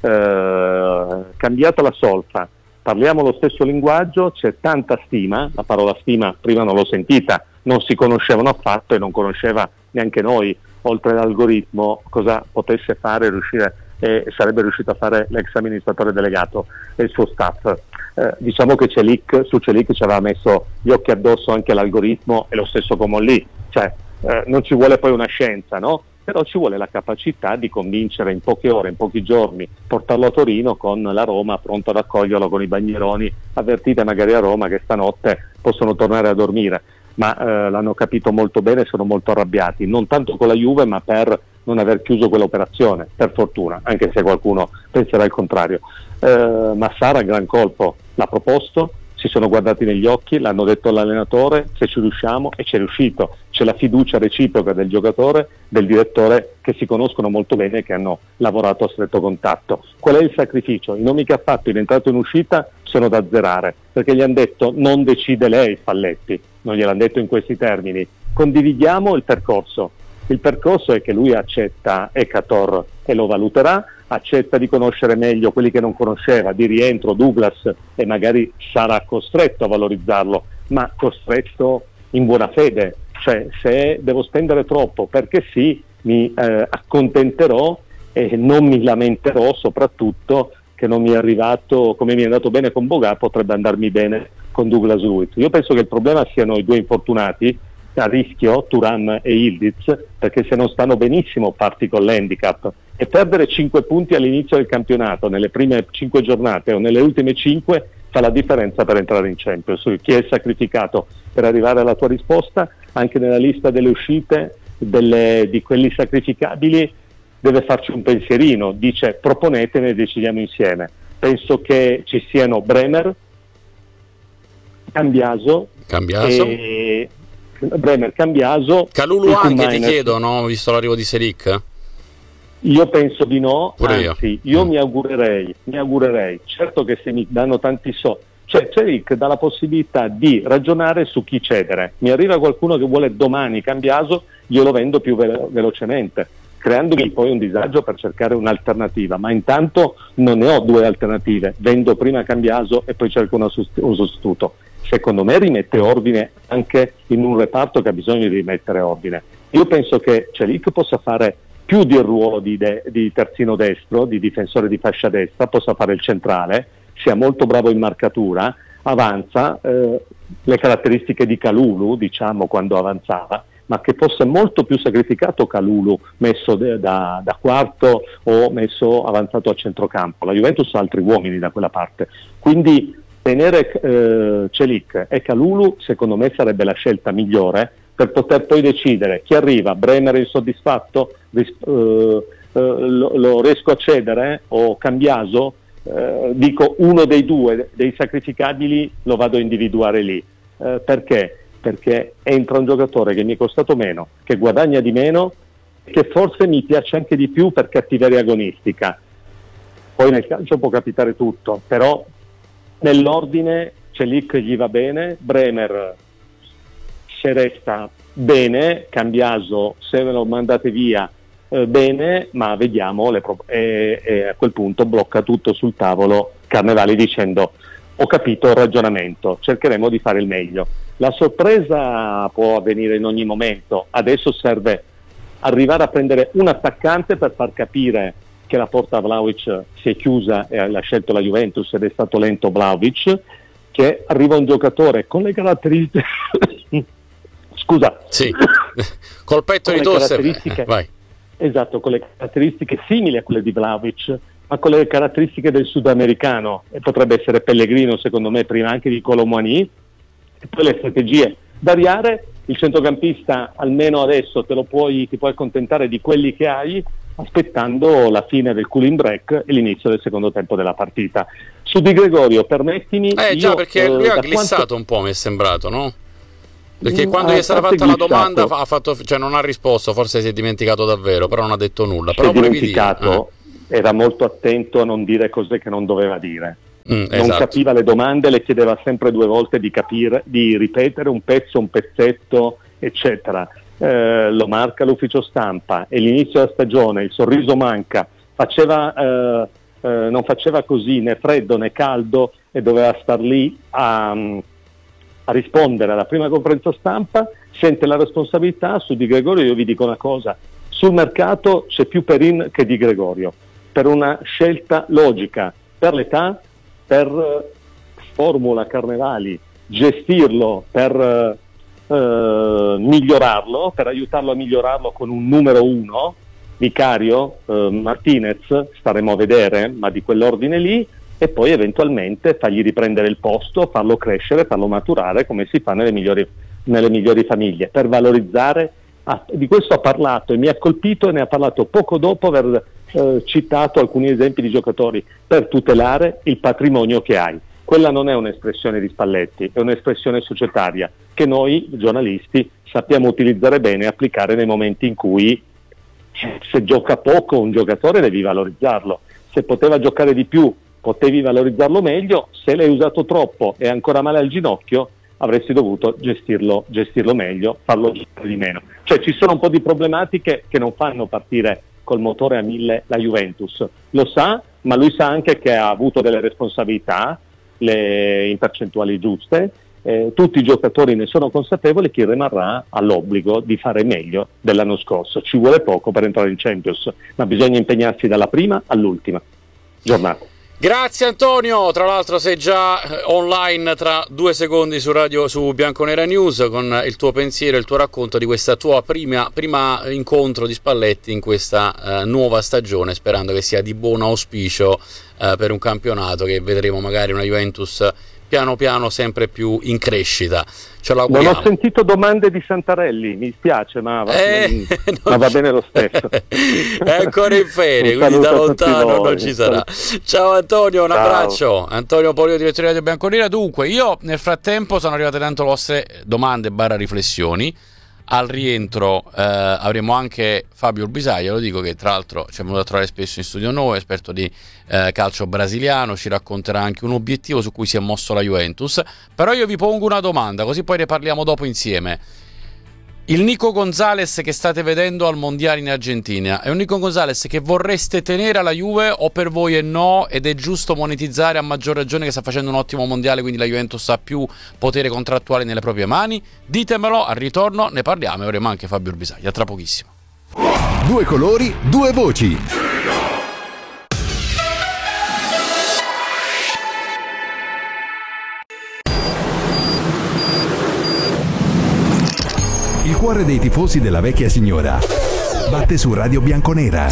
Eh, cambiata la solfa, parliamo lo stesso linguaggio, c'è tanta stima, la parola stima prima non l'ho sentita, non si conoscevano affatto e non conosceva neanche noi, oltre all'algoritmo, cosa potesse fare riuscire e sarebbe riuscito a fare l'ex amministratore delegato e il suo staff. Eh, diciamo che Celik, su Celik ci aveva messo gli occhi addosso anche l'algoritmo e lo stesso Comolli, cioè eh, non ci vuole poi una scienza, no? Però ci vuole la capacità di convincere in poche ore, in pochi giorni, portarlo a Torino con la Roma pronta ad accoglierlo con i bagnieroni, avvertite magari a Roma che stanotte possono tornare a dormire. Ma eh, l'hanno capito molto bene, sono molto arrabbiati, non tanto con la Juve ma per non aver chiuso quell'operazione, per fortuna, anche se qualcuno penserà il contrario. Eh, Massara, gran colpo, l'ha proposto, si sono guardati negli occhi, l'hanno detto all'allenatore, se ci riusciamo, e ci è riuscito. C'è la fiducia reciproca del giocatore, del direttore, che si conoscono molto bene e che hanno lavorato a stretto contatto. Qual è il sacrificio? I nomi che ha fatto in entrata e in uscita sono da azzerare, perché gli hanno detto non decide lei Spalletti, non gliel'hanno detto in questi termini, condividiamo il percorso. Il percorso è che lui accetta Ekator e lo valuterà, accetta di conoscere meglio quelli che non conosceva, di rientro Douglas, e magari sarà costretto a valorizzarlo, ma costretto in buona fede, cioè se devo spendere troppo perché sì, mi eh, accontenterò e non mi lamenterò, soprattutto che non mi è arrivato come mi è andato bene con Boga, potrebbe andarmi bene con Douglas Luiz. Io penso che il problema siano i due infortunati a rischio, Thuram e Yildiz, perché se non stanno benissimo parti con l'handicap, e perdere cinque punti all'inizio del campionato nelle prime cinque giornate o nelle ultime cinque fa la differenza per entrare in Champions. Chi è sacrificato per arrivare alla tua risposta, anche nella lista delle uscite delle, di quelli sacrificabili deve farci un pensierino, dice proponetene e decidiamo insieme. Penso che ci siano Bremer, Cambiaso, Cambiaso. E Bremer, Cambiaso, Kalulu anche, ti chiedo, no? Visto l'arrivo di Selic? Io penso di no, Pure anzi io, io mm. mi augurerei, mi augurerei, certo che se mi danno tanti soldi, cioè Selic dà la possibilità di ragionare su chi cedere. Mi arriva qualcuno che vuole domani Cambiaso, io lo vendo più velo- velocemente, creandomi poi un disagio per cercare un'alternativa, ma intanto non ne ho due alternative, vendo prima Cambiaso e poi cerco una sust- un sostituto. Secondo me rimette ordine anche in un reparto che ha bisogno di rimettere ordine. Io penso che Celik possa fare più del ruolo di, de- di terzino destro, di difensore di fascia destra, possa fare il centrale, sia molto bravo in marcatura, avanza, eh, le caratteristiche di Kalulu, diciamo, quando avanzava, ma che fosse molto più sacrificato Kalulu messo de- da, da quarto o messo avanzato a centrocampo. La Juventus ha altri uomini da quella parte, quindi tenere eh, Celik e Kalulu secondo me sarebbe la scelta migliore per poter poi decidere chi arriva. Bremer insoddisfatto, ris- eh, eh, lo, lo riesco a cedere, o Cambiaso, eh, dico uno dei due dei sacrificabili lo vado a individuare lì. Eh, perché? Perché entra un giocatore che mi è costato meno, che guadagna di meno, che forse mi piace anche di più per cattiveria agonistica. Poi nel calcio può capitare tutto, però nell'ordine Celik gli va bene, Bremer se resta bene, Cambiaso se ve lo mandate via eh, bene, ma vediamo le pro- e, e a quel punto blocca tutto sul tavolo Carnevali dicendo ho capito il ragionamento, cercheremo di fare il meglio. La sorpresa può avvenire in ogni momento, adesso serve arrivare a prendere un attaccante per far capire che la porta a Vlahovic si è chiusa e l'ha scelto la Juventus ed è stato lento Vlahovic, che arriva un giocatore con le caratteristiche scusa sì. col petto con di le tosse caratteristiche... vai. Esatto, con le caratteristiche simili a quelle di Vlahovic, ma con le caratteristiche del sudamericano, e potrebbe essere Pellegrino secondo me prima anche di Colomboani, e poi le strategie. Variare, il centrocampista almeno adesso te lo puoi, ti puoi accontentare di quelli che hai, aspettando la fine del cooling break e l'inizio del secondo tempo della partita. Su Di Gregorio, permettimi... Eh già, io, perché eh, lui ha da glissato quanto... un po', mi è sembrato, no? Perché Mm, quando a gli è stata parte fatta la glissato. domanda ha fatto, cioè non ha risposto, forse si è dimenticato davvero, però non ha detto nulla. Si Però è volevi dimenticato, dire, era molto attento a non dire cose che non doveva dire. eh. Mm, Non esatto. capiva le domande, le chiedeva sempre due volte di capire, di ripetere un pezzo, un pezzetto, eccetera. Eh, lo marca l'ufficio stampa, è l'inizio della stagione, il sorriso manca, faceva, eh, eh, non faceva così né freddo né caldo e doveva star lì a, a rispondere alla prima conferenza stampa, sente la responsabilità. Su Di Gregorio io vi dico una cosa, sul mercato c'è più Perin che Di Gregorio, per una scelta logica, per l'età, per eh, formula Carnevali, gestirlo, per eh, eh, migliorarlo, per aiutarlo a migliorarlo con un numero uno, Vicario, eh, Martinez, staremo a vedere, ma di quell'ordine lì, e poi eventualmente fargli riprendere il posto, farlo crescere, farlo maturare come si fa nelle migliori, nelle migliori famiglie, per valorizzare. Ah, di questo ha parlato e mi ha colpito, e ne ha parlato poco dopo aver eh, citato alcuni esempi di giocatori, per tutelare il patrimonio che hai. Quella non è un'espressione di Spalletti, è un'espressione societaria che noi giornalisti sappiamo utilizzare bene e applicare nei momenti in cui, se gioca poco un giocatore devi valorizzarlo, se poteva giocare di più potevi valorizzarlo meglio, se l'hai usato troppo e ancora male al ginocchio avresti dovuto gestirlo, gestirlo meglio, farlo giocare di meno. Cioè ci sono un po' di problematiche che non fanno partire col motore a mille la Juventus, lo sa, ma lui sa anche che ha avuto delle responsabilità, le in percentuali giuste, eh, tutti i giocatori ne sono consapevoli, chi rimarrà all'obbligo di fare meglio dell'anno scorso. Ci vuole poco per entrare in Champions, ma bisogna impegnarsi dalla prima all'ultima giornata. Grazie Antonio, tra l'altro sei già online tra due secondi su radio, su Bianconera News, con il tuo pensiero, il tuo racconto di questa tua prima, prima incontro di Spalletti in questa uh, nuova stagione, sperando che sia di buon auspicio uh, per un campionato che vedremo magari una Juventus piano piano sempre più in crescita. Ce l'auguriamo. Non ho sentito domande di Santarelli, mi spiace, ma va, eh, non... ma va bene lo stesso. È ancora in ferie, quindi da lontano non ci sarà. Ciao Antonio, un Ciao. abbraccio. Antonio Polio, direttore di Radio Bianconera. Dunque, io nel frattempo sono arrivate tante vostre domande barra riflessioni. Al rientro eh, avremo anche Fabio Urbisaglia, lo dico, che tra l'altro ci è venuto a trovare spesso in studio noi, esperto di eh, calcio brasiliano, ci racconterà anche un obiettivo su cui si è mosso la Juventus. Però io vi pongo una domanda, così poi ne parliamo dopo insieme. Il Nico Gonzalez che state vedendo al Mondiale in Argentina è un Nico Gonzalez che vorreste tenere alla Juve, o per voi è no ed è giusto monetizzare, a maggior ragione che sta facendo un ottimo Mondiale, quindi la Juventus ha più potere contrattuale nelle proprie mani? Ditemelo, al ritorno ne parliamo e avremo anche Fabio Urbisaglia tra pochissimo. Due colori, due voci. Il cuore dei tifosi della vecchia signora batte su Radio Bianconera.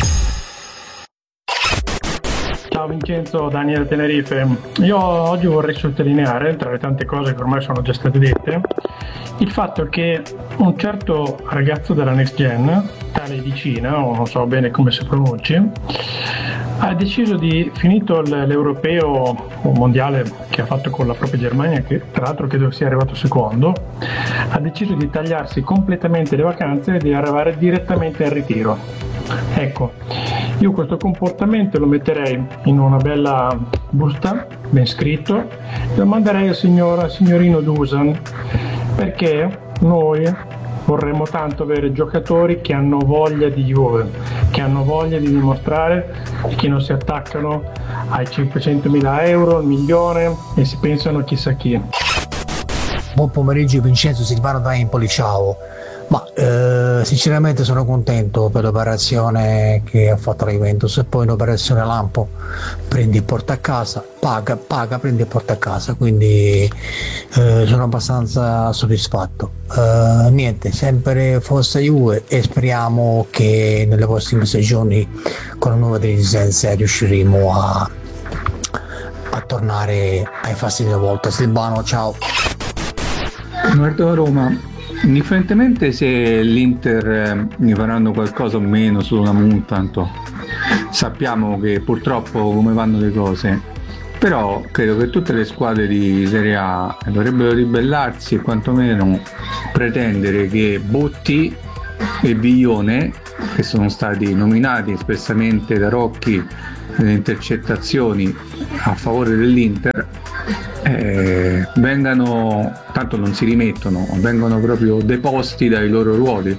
Ciao Vincenzo, Daniele Tenerife. Io oggi vorrei sottolineare, tra le tante cose che ormai sono già state dette, il fatto che un certo ragazzo della Next Gen, tale Dicina, o non so bene come si pronunci, ha deciso di, finito l'europeo o mondiale che ha fatto con la propria Germania, che tra l'altro credo sia arrivato secondo, ha deciso di tagliarsi completamente le vacanze e di arrivare direttamente al ritiro. Ecco, io questo comportamento lo metterei in una bella busta, ben scritto, e lo manderei al, signor, al signorino Dusan, perché noi vorremmo tanto avere giocatori che hanno voglia di Juve, che hanno voglia di dimostrare e che non si attaccano ai cinquecentomila euro, al milione e si pensano a chissà chi. Buon pomeriggio Vincenzo, Silvano da Empoli, ciao. Ma eh, sinceramente sono contento per l'operazione che ha fatto la Juventus, e poi l'operazione lampo, prendi e porta a casa, paga, paga, prendi e porta a casa, quindi eh, sono abbastanza soddisfatto. Eh, niente, sempre forza Juve, e speriamo che nelle prossime stagioni con la nuova dirigenza riusciremo a, a tornare ai fasti della volta. Silvano, ciao. Guardo Roma. Indifferentemente se l'Inter ne faranno qualcosa o meno, solo una multa, tanto sappiamo che purtroppo come vanno le cose però credo che tutte le squadre di Serie A dovrebbero ribellarsi e quantomeno pretendere che Botti e Viglione, che sono stati nominati espressamente da Rocchi nelle intercettazioni a favore dell'Inter, eh, vengano, tanto non si rimettono, vengono proprio deposti dai loro ruoli.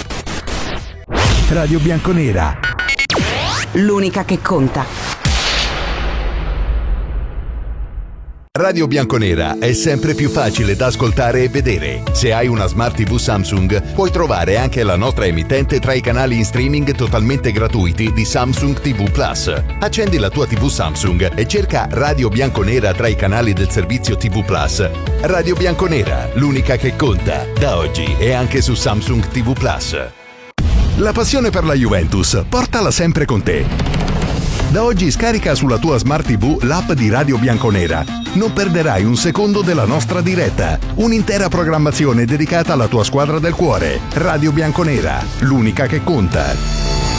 Radio Bianconera, l'unica che conta. Radio Bianconera è sempre più facile da ascoltare e vedere. Se hai una Smart tivù Samsung, puoi trovare anche la nostra emittente tra i canali in streaming totalmente gratuiti di Samsung tivù Plus. Accendi la tua tivù Samsung e cerca Radio Bianconera tra i canali del servizio tivù Plus. Radio Bianconera, l'unica che conta, da oggi e anche su Samsung tivù Plus. La passione per la Juventus, portala sempre con te. Da oggi scarica sulla tua Smart tivù l'app di Radio Bianconera. Non perderai un secondo della nostra diretta. Un'intera programmazione dedicata alla tua squadra del cuore. Radio Bianconera, l'unica che conta.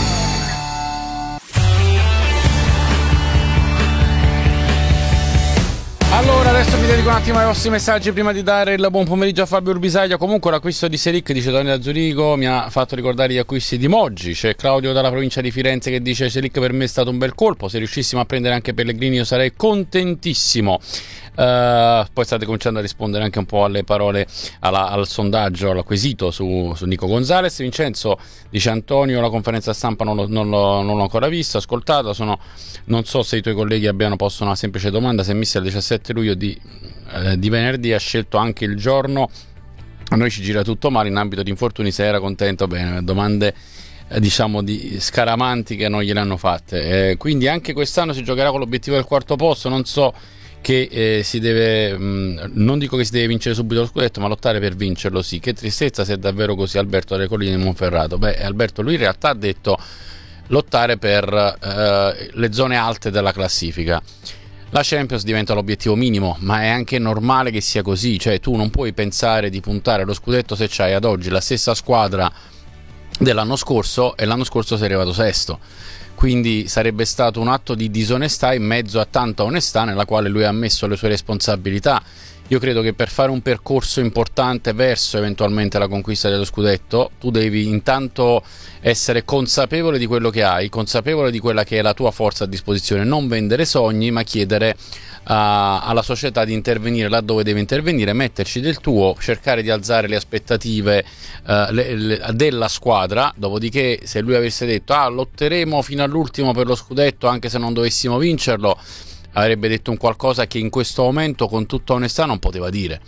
Allora, adesso vi dedico un attimo ai vostri messaggi prima di dare il buon pomeriggio a Fabio Urbisaglia. Comunque l'acquisto di Selic, dice Tony da Zurigo, mi ha fatto ricordare gli acquisti di Moggi. C'è Claudio dalla provincia di Firenze che dice: Selic per me è stato un bel colpo, se riuscissimo a prendere anche Pellegrini io sarei contentissimo. Uh, poi state cominciando a rispondere anche un po' alle parole, alla, al sondaggio, al quesito su, su Nico Gonzalez. Vincenzo dice: Antonio, la conferenza stampa non, lo, non, l'ho, non l'ho ancora vista, ascoltata, sono, non so se i tuoi colleghi abbiano posto una semplice domanda, se mister il diciassette luglio di, eh, di venerdì ha scelto anche il giorno, a noi ci gira tutto male in ambito di infortuni, se era contento. Bene, domande eh, diciamo di scaramanti che non gliele hanno fatte, eh, quindi anche quest'anno si giocherà con l'obiettivo del quarto posto. Non so che eh, si deve, mh, non dico che si deve vincere subito lo scudetto, ma lottare per vincerlo sì. Che tristezza se è davvero così. Alberto delle Colline di Monferrato. Beh, Alberto, lui in realtà ha detto lottare per eh, le zone alte della classifica. La Champions diventa l'obiettivo minimo, ma è anche normale che sia così, cioè tu non puoi pensare di puntare allo scudetto se c'hai ad oggi la stessa squadra dell'anno scorso e l'anno scorso sei arrivato sesto. Quindi sarebbe stato un atto di disonestà in mezzo a tanta onestà nella quale lui ha ammesso le sue responsabilità. Io credo che per fare un percorso importante verso eventualmente la conquista dello scudetto tu devi intanto essere consapevole di quello che hai, consapevole di quella che è la tua forza a disposizione, non vendere sogni ma chiedere uh, alla società di intervenire laddove deve intervenire, metterci del tuo, cercare di alzare le aspettative uh, le, le, della squadra. Dopodiché se lui avesse detto ah lotteremo fino all'ultimo per lo scudetto anche se non dovessimo vincerlo, avrebbe detto un qualcosa che in questo momento con tutta onestà non poteva dire.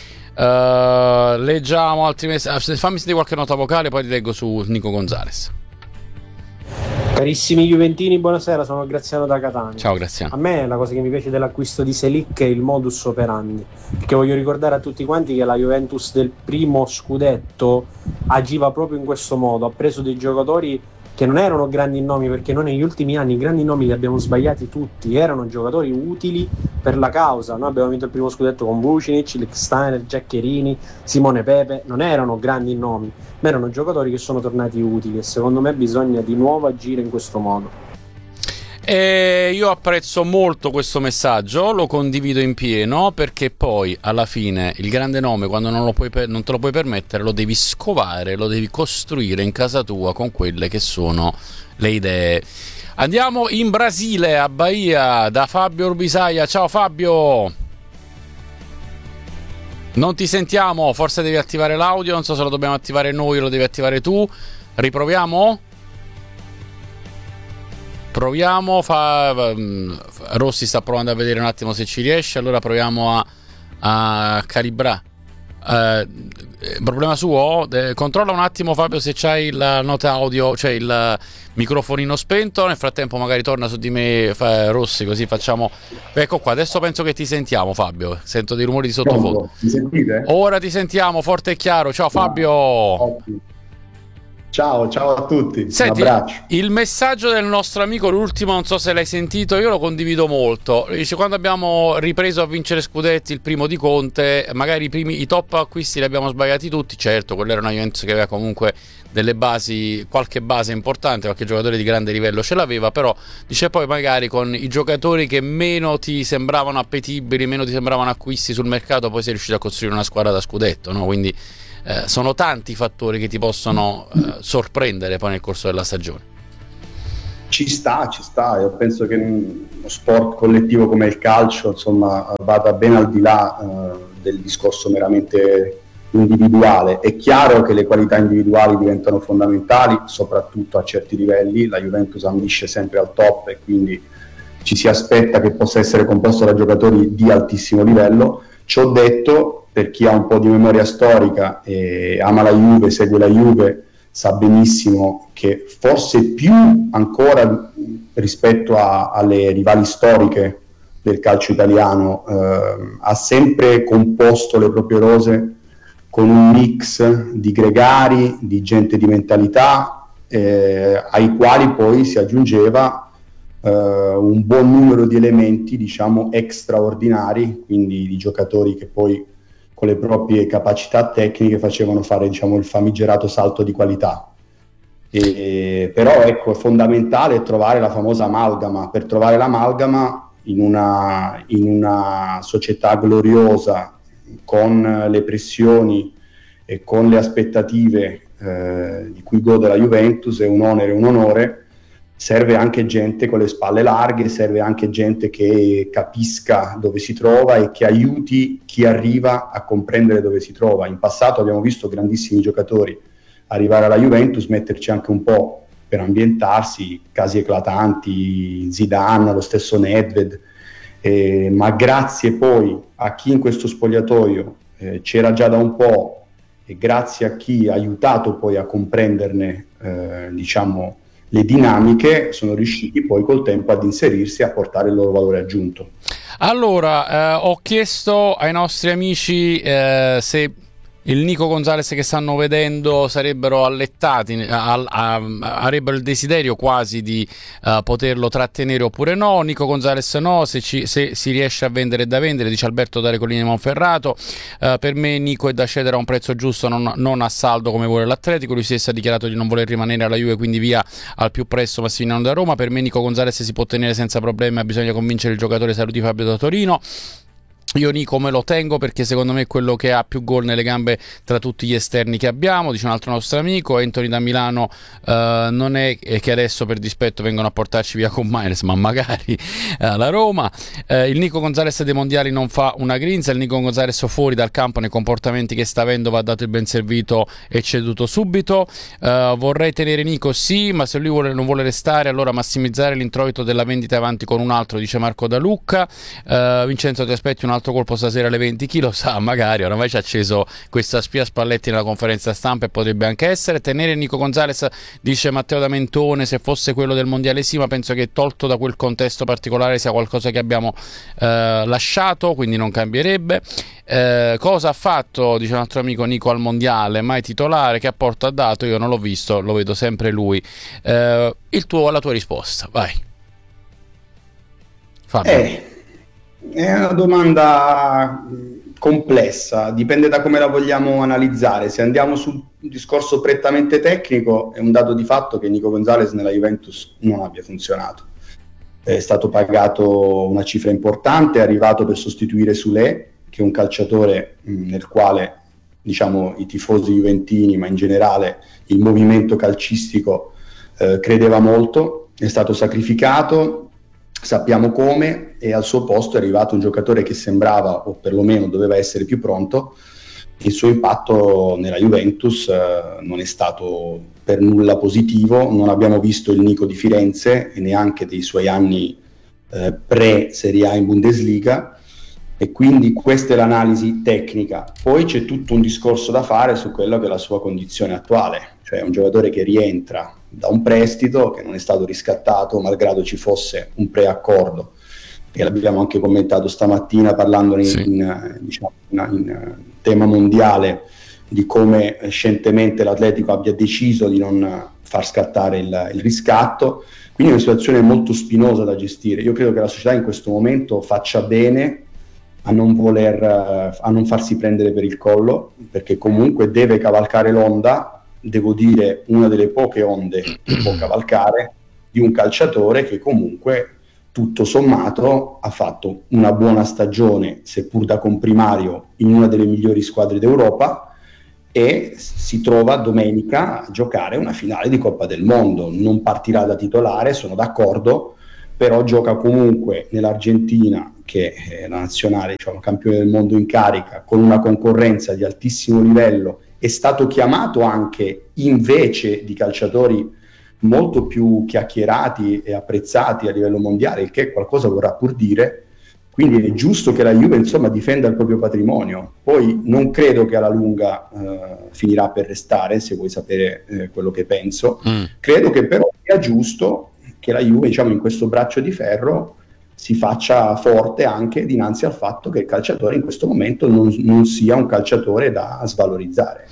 Uh, leggiamo altri messaggi. Fammi sentire qualche nota vocale, poi ti leggo su Nico Gonzalez. Carissimi Juventini, buonasera, sono Graziano da Catania. Ciao Graziano. A me la cosa che mi piace dell'acquisto di Selic è il modus operandi, perché voglio ricordare a tutti quanti che la Juventus del primo scudetto agiva proprio in questo modo, ha preso dei giocatori che non erano grandi nomi, perché noi negli ultimi anni i grandi nomi li abbiamo sbagliati tutti, erano giocatori utili per la causa. Noi abbiamo vinto il primo scudetto con Vucinic, Lichtsteiner, Giaccherini, Simone Pepe, non erano grandi nomi, ma erano giocatori che sono tornati utili e secondo me bisogna di nuovo agire in questo modo. E io apprezzo molto questo messaggio, lo condivido in pieno, perché poi alla fine il grande nome, quando non, lo puoi per, non te lo puoi permettere, lo devi scovare, lo devi costruire in casa tua con quelle che sono le idee. Andiamo in Brasile, a Bahia, da Fabio Urbisaglia. Ciao Fabio, non ti sentiamo, forse devi attivare l'audio, non so se lo dobbiamo attivare noi o lo devi attivare tu. Riproviamo? Proviamo, fa, Rossi sta provando a vedere un attimo se ci riesce, allora proviamo a, a calibrare. Eh, problema suo? Eh, controlla un attimo Fabio se c'hai la nota audio, cioè il microfonino spento, nel frattempo magari torna su di me fa, Rossi, così facciamo. Ecco qua, adesso penso che ti sentiamo Fabio, sento dei rumori di sottofondo. Mi sentite? Ora ti sentiamo forte e chiaro, ciao Fabio. Ciao, ciao a tutti. Senti, un abbraccio. Il messaggio del nostro amico, l'ultimo, non so se l'hai sentito, io lo condivido molto. Dice: quando abbiamo ripreso a vincere scudetti, il primo di Conte, magari i primi i top acquisti li abbiamo sbagliati tutti. Certo, quella era una Juventus che aveva comunque delle basi, qualche base importante, qualche giocatore di grande livello ce l'aveva, però dice poi magari con i giocatori che meno ti sembravano appetibili, meno ti sembravano acquisti sul mercato, poi sei riuscito a costruire una squadra da scudetto, no? Quindi Eh, sono tanti i fattori che ti possono eh, sorprendere poi nel corso della stagione. Ci sta, ci sta. Io penso che uno sport collettivo come il calcio, insomma, vada ben al di là eh, del discorso meramente individuale. È chiaro che le qualità individuali diventano fondamentali, soprattutto a certi livelli. La Juventus ambisce sempre al top e quindi ci si aspetta che possa essere composto da giocatori di altissimo livello. Ciò detto, per chi ha un po' di memoria storica e ama la Juve, segue la Juve, sa benissimo che forse più ancora rispetto a, alle rivali storiche del calcio italiano eh, ha sempre composto le proprie rose con un mix di gregari, di gente di mentalità, eh, ai quali poi si aggiungeva eh, un buon numero di elementi, diciamo, straordinari, quindi di giocatori che poi con le proprie capacità tecniche facevano fare, diciamo, il famigerato salto di qualità. E, però ecco, è fondamentale trovare la famosa amalgama. Per trovare l'amalgama in una, in una società gloriosa, con le pressioni e con le aspettative eh, di cui gode la Juventus, è un onere e un onore. Serve anche gente con le spalle larghe, serve anche gente che capisca dove si trova e che aiuti chi arriva a comprendere dove si trova. In passato abbiamo visto grandissimi giocatori arrivare alla Juventus, metterci anche un po' per ambientarsi, casi eclatanti, Zidane, lo stesso Nedved, eh, ma grazie poi a chi in questo spogliatoio eh, c'era già da un po' e grazie a chi ha aiutato poi a comprenderne eh, diciamo le dinamiche, sono riusciti poi col tempo ad inserirsi e a portare il loro valore aggiunto. Allora, eh, ho chiesto ai nostri amici eh, se il Nico Gonzalez che stanno vedendo sarebbero allettati, a, a, a, avrebbero il desiderio quasi di uh, poterlo trattenere oppure no. Nico Gonzalez no, se, ci, se si riesce a vendere è da vendere, dice Alberto da Recolini Monferrato. Uh, per me Nico è da cedere a un prezzo giusto, non, non a saldo come vuole l'Atletico. Lui stesso ha dichiarato di non voler rimanere alla Juve, quindi via al più presto Massimiliano da Roma. Per me Nico Gonzalez si può tenere senza problemi, ha bisogno di convincere il giocatore. Saluti Fabio da Torino. Io Nico me lo tengo perché secondo me è quello che ha più gol nelle gambe tra tutti gli esterni che abbiamo, dice un altro nostro amico. Anthony da Milano uh, non è che adesso per dispetto vengono a portarci via con Maires, ma magari alla uh, Roma. Uh, il Nico Gonzalez dei mondiali non fa una grinza, il Nico Gonzalez fuori dal campo nei comportamenti che sta avendo va dato il ben servito e ceduto subito. Uh, vorrei tenere Nico sì, ma se lui vuole, non vuole restare allora massimizzare l'introito della vendita avanti con un altro, dice Marco da Lucca. Uh, Vincenzo ti aspetti un altro colpo stasera alle venti, chi lo sa, magari oramai ci ha acceso questa spia Spalletti nella conferenza stampa e potrebbe anche essere. Tenere Nico Gonzalez, dice Matteo da Mentone, se fosse quello del mondiale sì, ma penso che tolto da quel contesto particolare sia qualcosa che abbiamo eh, lasciato, quindi non cambierebbe. Eh, cosa ha fatto, dice un altro amico, Nico al mondiale? Mai titolare, che apporto ha dato? Io non l'ho visto, lo vedo sempre lui. Eh, il tuo, la tua risposta, vai Fabio. Eh. È una domanda complessa, dipende da come la vogliamo analizzare. Se andiamo sul discorso prettamente tecnico, è un dato di fatto che Nico Gonzalez nella Juventus non abbia funzionato. È stato pagato una cifra importante, è arrivato per sostituire Soulé, che è un calciatore mh, nel quale, diciamo, i tifosi juventini, ma in generale il movimento calcistico eh, credeva molto. È stato sacrificato, sappiamo come, e al suo posto è arrivato un giocatore che sembrava, o perlomeno doveva essere più pronto. Il suo impatto nella Juventus eh, non è stato per nulla positivo. Non abbiamo visto il Nico di Firenze e neanche dei suoi anni eh, pre-Serie A in Bundesliga, e quindi questa è l'analisi tecnica. Poi c'è tutto un discorso da fare su quello che è la sua condizione attuale, cioè un giocatore che rientra da un prestito che non è stato riscattato malgrado ci fosse un preaccordo, e l'abbiamo anche commentato stamattina parlandone sì. in, diciamo, in, in tema mondiale di come scientemente l'Atletico abbia deciso di non far scattare il, il riscatto, quindi è una situazione molto spinosa da gestire. Io credo che la società in questo momento faccia bene a non voler, a non farsi prendere per il collo, perché comunque deve cavalcare l'onda, devo dire una delle poche onde che può cavalcare, di un calciatore che comunque tutto sommato ha fatto una buona stagione, seppur da comprimario, in una delle migliori squadre d'Europa, e si trova domenica a giocare una finale di Coppa del Mondo. Non partirà da titolare, sono d'accordo, però gioca comunque nell'Argentina, che è la nazionale, diciamo, campione del mondo in carica, con una concorrenza di altissimo livello. È stato chiamato anche invece di calciatori molto più chiacchierati e apprezzati a livello mondiale, il che qualcosa vorrà pur dire. Quindi è giusto che la Juve, insomma, difenda il proprio patrimonio. Poi non credo che alla lunga eh, finirà per restare, se vuoi sapere eh, quello che penso. Mm. Credo che però sia giusto che la Juve, diciamo, in questo braccio di ferro si faccia forte anche dinanzi al fatto che il calciatore in questo momento non, non sia un calciatore da svalorizzare.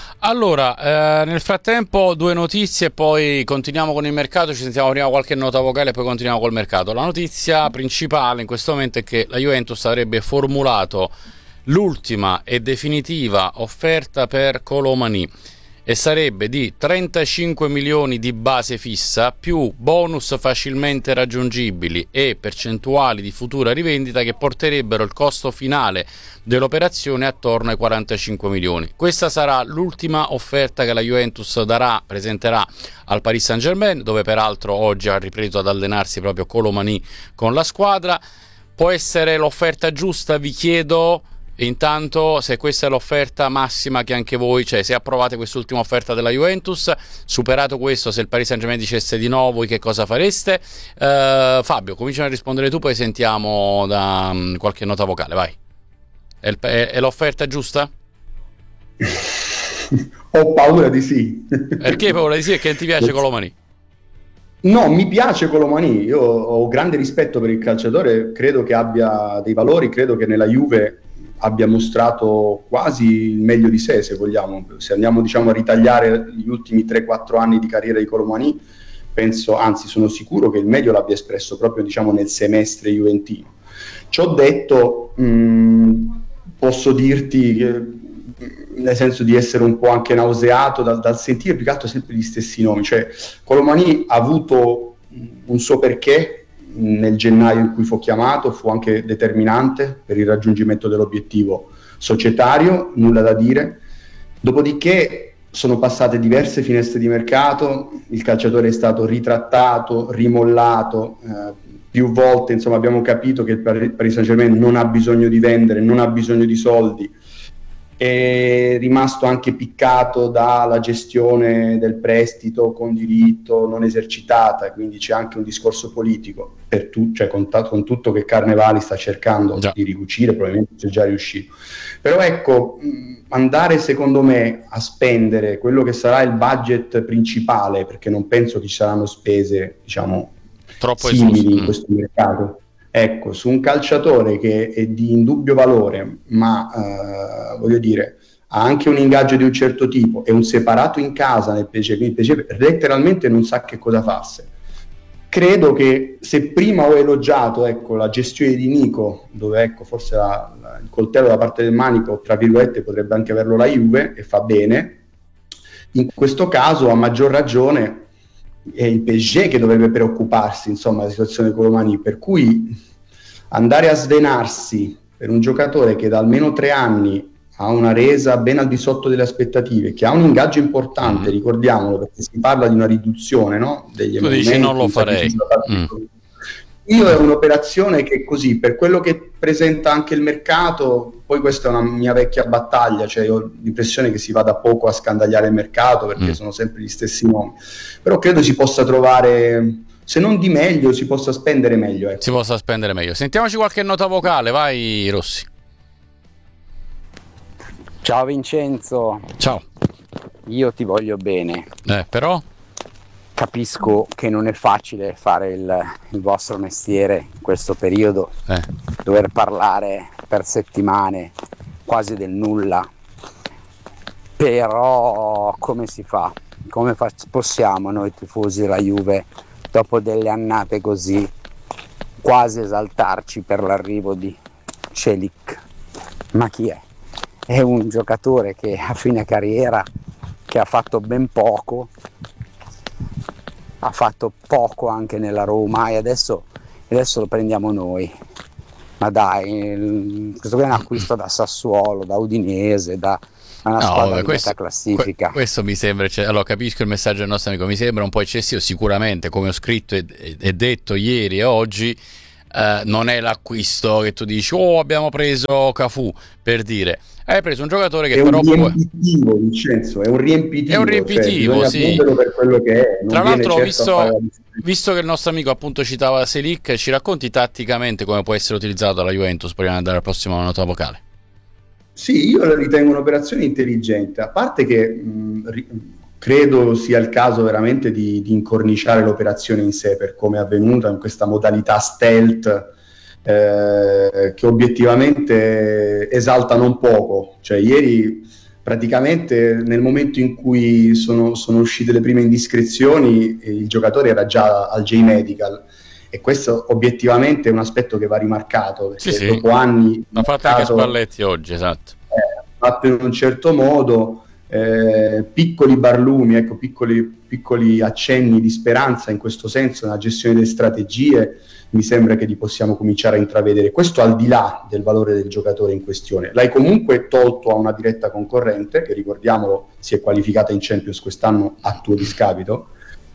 Allora, eh, nel frattempo due notizie, poi continuiamo con il mercato, ci sentiamo prima qualche nota vocale e poi continuiamo col mercato. La notizia principale in questo momento è che la Juventus avrebbe formulato l'ultima e definitiva offerta per Kolo Muani e sarebbe di trentacinque milioni di base fissa più bonus facilmente raggiungibili e percentuali di futura rivendita che porterebbero il costo finale dell'operazione attorno ai quarantacinque milioni. Questa sarà l'ultima offerta che la Juventus darà, presenterà al Paris Saint-Germain, dove peraltro oggi ha ripreso ad allenarsi proprio Kolo Muani con la squadra. Può essere l'offerta giusta, vi chiedo. Intanto, se questa è l'offerta massima che anche voi, cioè se approvate quest'ultima offerta della Juventus, superato questo, se il Paris Saint-Germain dicesse di no, voi che cosa fareste? Uh, Fabio, cominciamo a rispondere tu, poi sentiamo da um, qualche nota vocale, vai. È, il, è, è l'offerta giusta? Ho paura di sì. Perché paura di sì? E che ti piace Kolo Muani? No, mi piace Kolo Muani, io ho grande rispetto per il calciatore, credo che abbia dei valori, credo che nella Juve abbia mostrato quasi il meglio di sé, se vogliamo. Se andiamo, diciamo, a ritagliare gli ultimi tre quattro anni di carriera di Kolo Muani, penso, anzi sono sicuro che il meglio l'abbia espresso proprio, diciamo, nel semestre juventino. Ciò detto, mh, posso dirti che, nel senso di essere un po' anche nauseato dal, dal sentire più che altro sempre gli stessi nomi, cioè Kolo Muani ha avuto un suo perché nel gennaio in cui fu chiamato, fu anche determinante per il raggiungimento dell'obiettivo societario, nulla da dire. Dopodiché sono passate diverse finestre di mercato, il calciatore è stato ritrattato, rimollato, eh, più volte, insomma, abbiamo capito che il Paris Saint-Germain non ha bisogno di vendere, non ha bisogno di soldi. È rimasto anche piccato dalla gestione del prestito con diritto non esercitata, quindi c'è anche un discorso politico per tu, cioè con, t- con tutto che Carnevali sta cercando già di ricucire, probabilmente c'è già riuscito. Però ecco, mh, andare secondo me a spendere quello che sarà il budget principale, perché non penso che ci saranno spese, diciamo, troppo simili in questo mercato. Ecco, su un calciatore che è di indubbio valore, ma eh, voglio dire, ha anche un ingaggio di un certo tipo, è un separato in casa nel P S G, il P S G letteralmente non sa che cosa farsene. Credo che se prima ho elogiato, ecco, la gestione di Nico, dove, ecco, forse la, la, il coltello da parte del manico, tra virgolette, potrebbe anche averlo la Juve, e fa bene, in questo caso a maggior ragione è il P S G che dovrebbe preoccuparsi, insomma, della situazione di Kolo Muani, per cui andare a svenarsi per un giocatore che da almeno tre anni ha una resa ben al di sotto delle aspettative, che ha un ingaggio importante, mm. ricordiamolo, perché si parla di una riduzione, no, degli tu dici non lo farei. Mm. Io è un'operazione che così, per quello che presenta anche il mercato, poi questa è una mia vecchia battaglia, cioè io ho l'impressione che si vada poco a scandagliare il mercato, perché mm. sono sempre gli stessi nomi, però credo si possa trovare, se non di meglio, si possa spendere meglio. Ecco. Si possa spendere meglio. Sentiamoci qualche nota vocale, vai Rossi. Ciao Vincenzo. Ciao. Io ti voglio bene. Eh, però? Capisco che non è facile fare il, il vostro mestiere in questo periodo, eh. dover parlare per settimane quasi del nulla. però come si fa? Come fa- possiamo noi tifosi della Juve, dopo delle annate così, quasi esaltarci per l'arrivo di Celik? Ma chi è? È un giocatore che a fine carriera, che ha fatto ben poco, ha fatto poco anche nella Roma, e adesso, adesso lo prendiamo noi. Ma dai, questo qui è un acquisto da Sassuolo, da Udinese, da una no, squadra vabbè, di questo, metà classifica. Que- questo mi sembra, cioè, allora capisco il messaggio del nostro amico, mi sembra un po' eccessivo, sicuramente, come ho scritto e, e, e detto ieri e oggi, eh, non è l'acquisto che tu dici, oh abbiamo preso Cafù, per dire. Hai preso un giocatore che è però un riempitivo, può... Vincenzo, è un riempitivo. È un riempitivo, cioè, sì. Per quello che è. Non Tra l'altro, certo visto, visto che il nostro amico appunto citava Selic, ci racconti tatticamente come può essere utilizzato dalla Juventus prima di andare al prossimo nota vocale? Sì, io la ritengo un'operazione intelligente, a parte che mh, ri- credo sia il caso veramente di, di incorniciare l'operazione in sé per come è avvenuta in questa modalità stealth, Eh, che obiettivamente esalta non poco. Cioè ieri praticamente nel momento in cui sono, sono uscite le prime indiscrezioni il giocatore era già al J-Medical, e questo obiettivamente è un aspetto che va rimarcato, perché sì, sì. dopo anni l'ha fatto anche Spalletti oggi, esatto, eh, fatto in un certo modo, eh, piccoli barlumi, ecco, piccoli, piccoli accenni di speranza in questo senso nella gestione delle strategie mi sembra che li possiamo cominciare a intravedere. Questo al di là del valore del giocatore in questione. L'hai comunque tolto a una diretta concorrente, che ricordiamolo si è qualificata in Champions quest'anno a tuo discapito,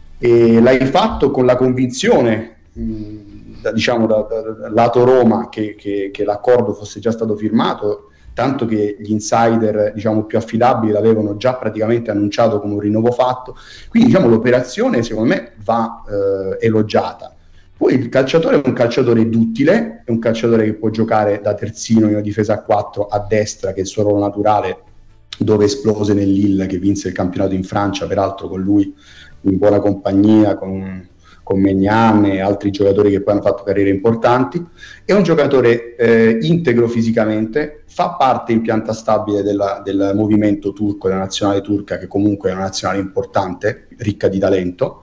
e l'hai fatto con la convinzione, mh, da, diciamo da, da, da lato Roma, che, che, che l'accordo fosse già stato firmato, tanto che gli insider diciamo più affidabili l'avevano già praticamente annunciato come un rinnovo fatto. Quindi diciamo l'operazione secondo me va eh, elogiata. Poi il calciatore è un calciatore duttile, è un calciatore che può giocare da terzino in una difesa a quattro a destra, che è il suo ruolo naturale, dove esplose nel Lille, che vinse il campionato in Francia, peraltro con lui in buona compagnia, con, con Maignan e altri giocatori che poi hanno fatto carriere importanti. È un giocatore eh, integro fisicamente, fa parte in pianta stabile della, del movimento turco, della nazionale turca, che comunque è una nazionale importante, ricca di talento,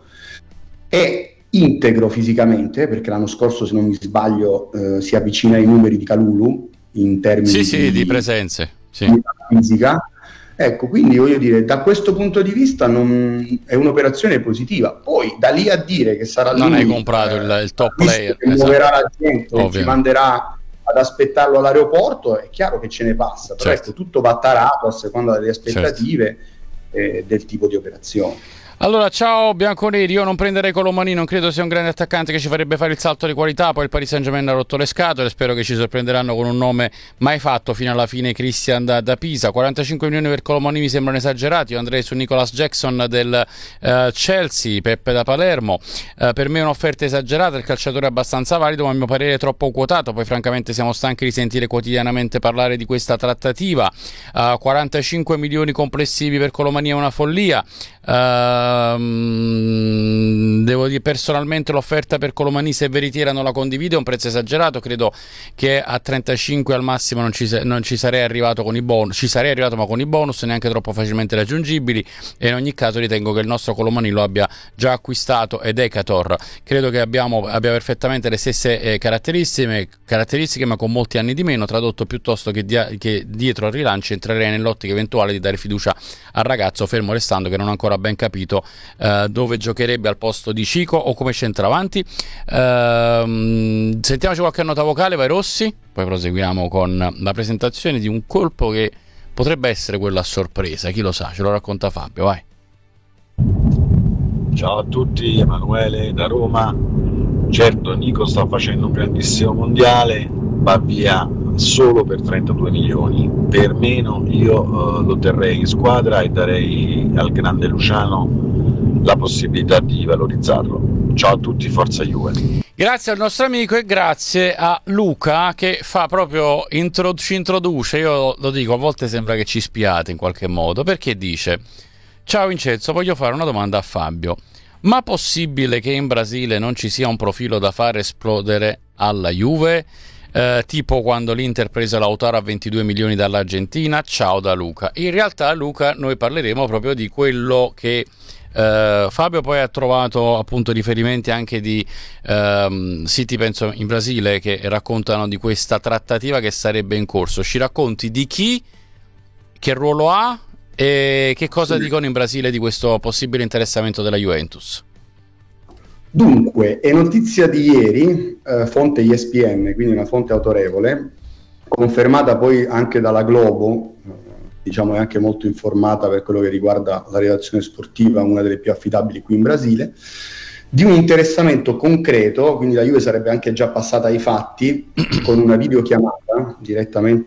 e integro fisicamente, perché l'anno scorso, se non mi sbaglio, eh, si avvicina ai numeri di Kalulu in termini sì, di, sì, di presenze, sì. di fisica. Ecco, quindi voglio dire, da questo punto di vista non, è un'operazione positiva. Poi da lì a dire che sarà non lui, hai comprato eh, il, il top player che esatto. muoverà la gente e ci manderà ad aspettarlo all'aeroporto, è chiaro che ce ne passa, però certo. ecco, tutto va tarato a seconda delle aspettative certo. eh, del tipo di operazione. Allora, ciao bianconeri, io non prenderei Colomani, non credo sia un grande attaccante che ci farebbe fare il salto di qualità, poi il Paris Saint-Germain ha rotto le scatole, spero che ci sorprenderanno con un nome mai fatto fino alla fine, Christian da, da Pisa. quarantacinque milioni per Colomani mi sembrano esagerati, io andrei su Nicolas Jackson del uh, Chelsea, Peppe da Palermo, uh, per me è un'offerta esagerata, il calciatore è abbastanza valido ma a mio parere è troppo quotato, poi francamente siamo stanchi di sentire quotidianamente parlare di questa trattativa. uh, quarantacinque milioni complessivi per Colomani è una follia. Uh, devo dire personalmente l'offerta per Colomani, se veritiera, non la condivido, è un prezzo esagerato, credo che a trentacinque al massimo non ci, non ci sarei arrivato con i bonus, ci sarei arrivato ma con i bonus neanche troppo facilmente raggiungibili, e in ogni caso ritengo che il nostro Colomani lo abbia già acquistato ed Ecator, credo che abbiamo, abbia perfettamente le stesse eh, caratteristiche, caratteristiche ma con molti anni di meno, tradotto piuttosto che, dia, che dietro al rilancio entrerei nell'ottica eventuale di dare fiducia al ragazzo, fermo restando che non ho ancora ben capito uh, dove giocherebbe al posto di Cico o come centravanti. Uh, sentiamoci qualche nota vocale, vai Rossi, poi proseguiamo con la presentazione di un colpo che potrebbe essere quello a sorpresa, chi lo sa, ce lo racconta Fabio, vai. Ciao a tutti, Emanuele da Roma. Certo, Nico sta facendo un grandissimo mondiale, va via solo per trentadue milioni, per meno io uh, lo terrei in squadra e darei al grande Luciano la possibilità di valorizzarlo. Ciao a tutti, forza Juve. Grazie al nostro amico e grazie a Luca che fa proprio intro- ci introduce, io lo dico, a volte sembra che ci spiate in qualche modo, perché dice: ciao Vincenzo, voglio fare una domanda a Fabio, ma possibile che in Brasile non ci sia un profilo da fare esplodere alla Juve? eh, tipo quando l'Inter prese Lautaro a ventidue milioni dall'Argentina. Ciao da Luca. In realtà, Luca, noi parleremo proprio di quello che Uh, Fabio poi ha trovato appunto riferimenti anche di um, siti, penso in Brasile, che raccontano di questa trattativa che sarebbe in corso. Ci racconti di chi, che ruolo ha e che cosa sì. dicono in Brasile di questo possibile interessamento della Juventus? Dunque, è notizia di ieri, eh, fonte E S P N, quindi una fonte autorevole, confermata poi anche dalla Globo, diciamo è anche molto informata per quello che riguarda la redazione sportiva, una delle più affidabili qui in Brasile, di un interessamento concreto, quindi la Juve sarebbe anche già passata ai fatti con una videochiamata direttamente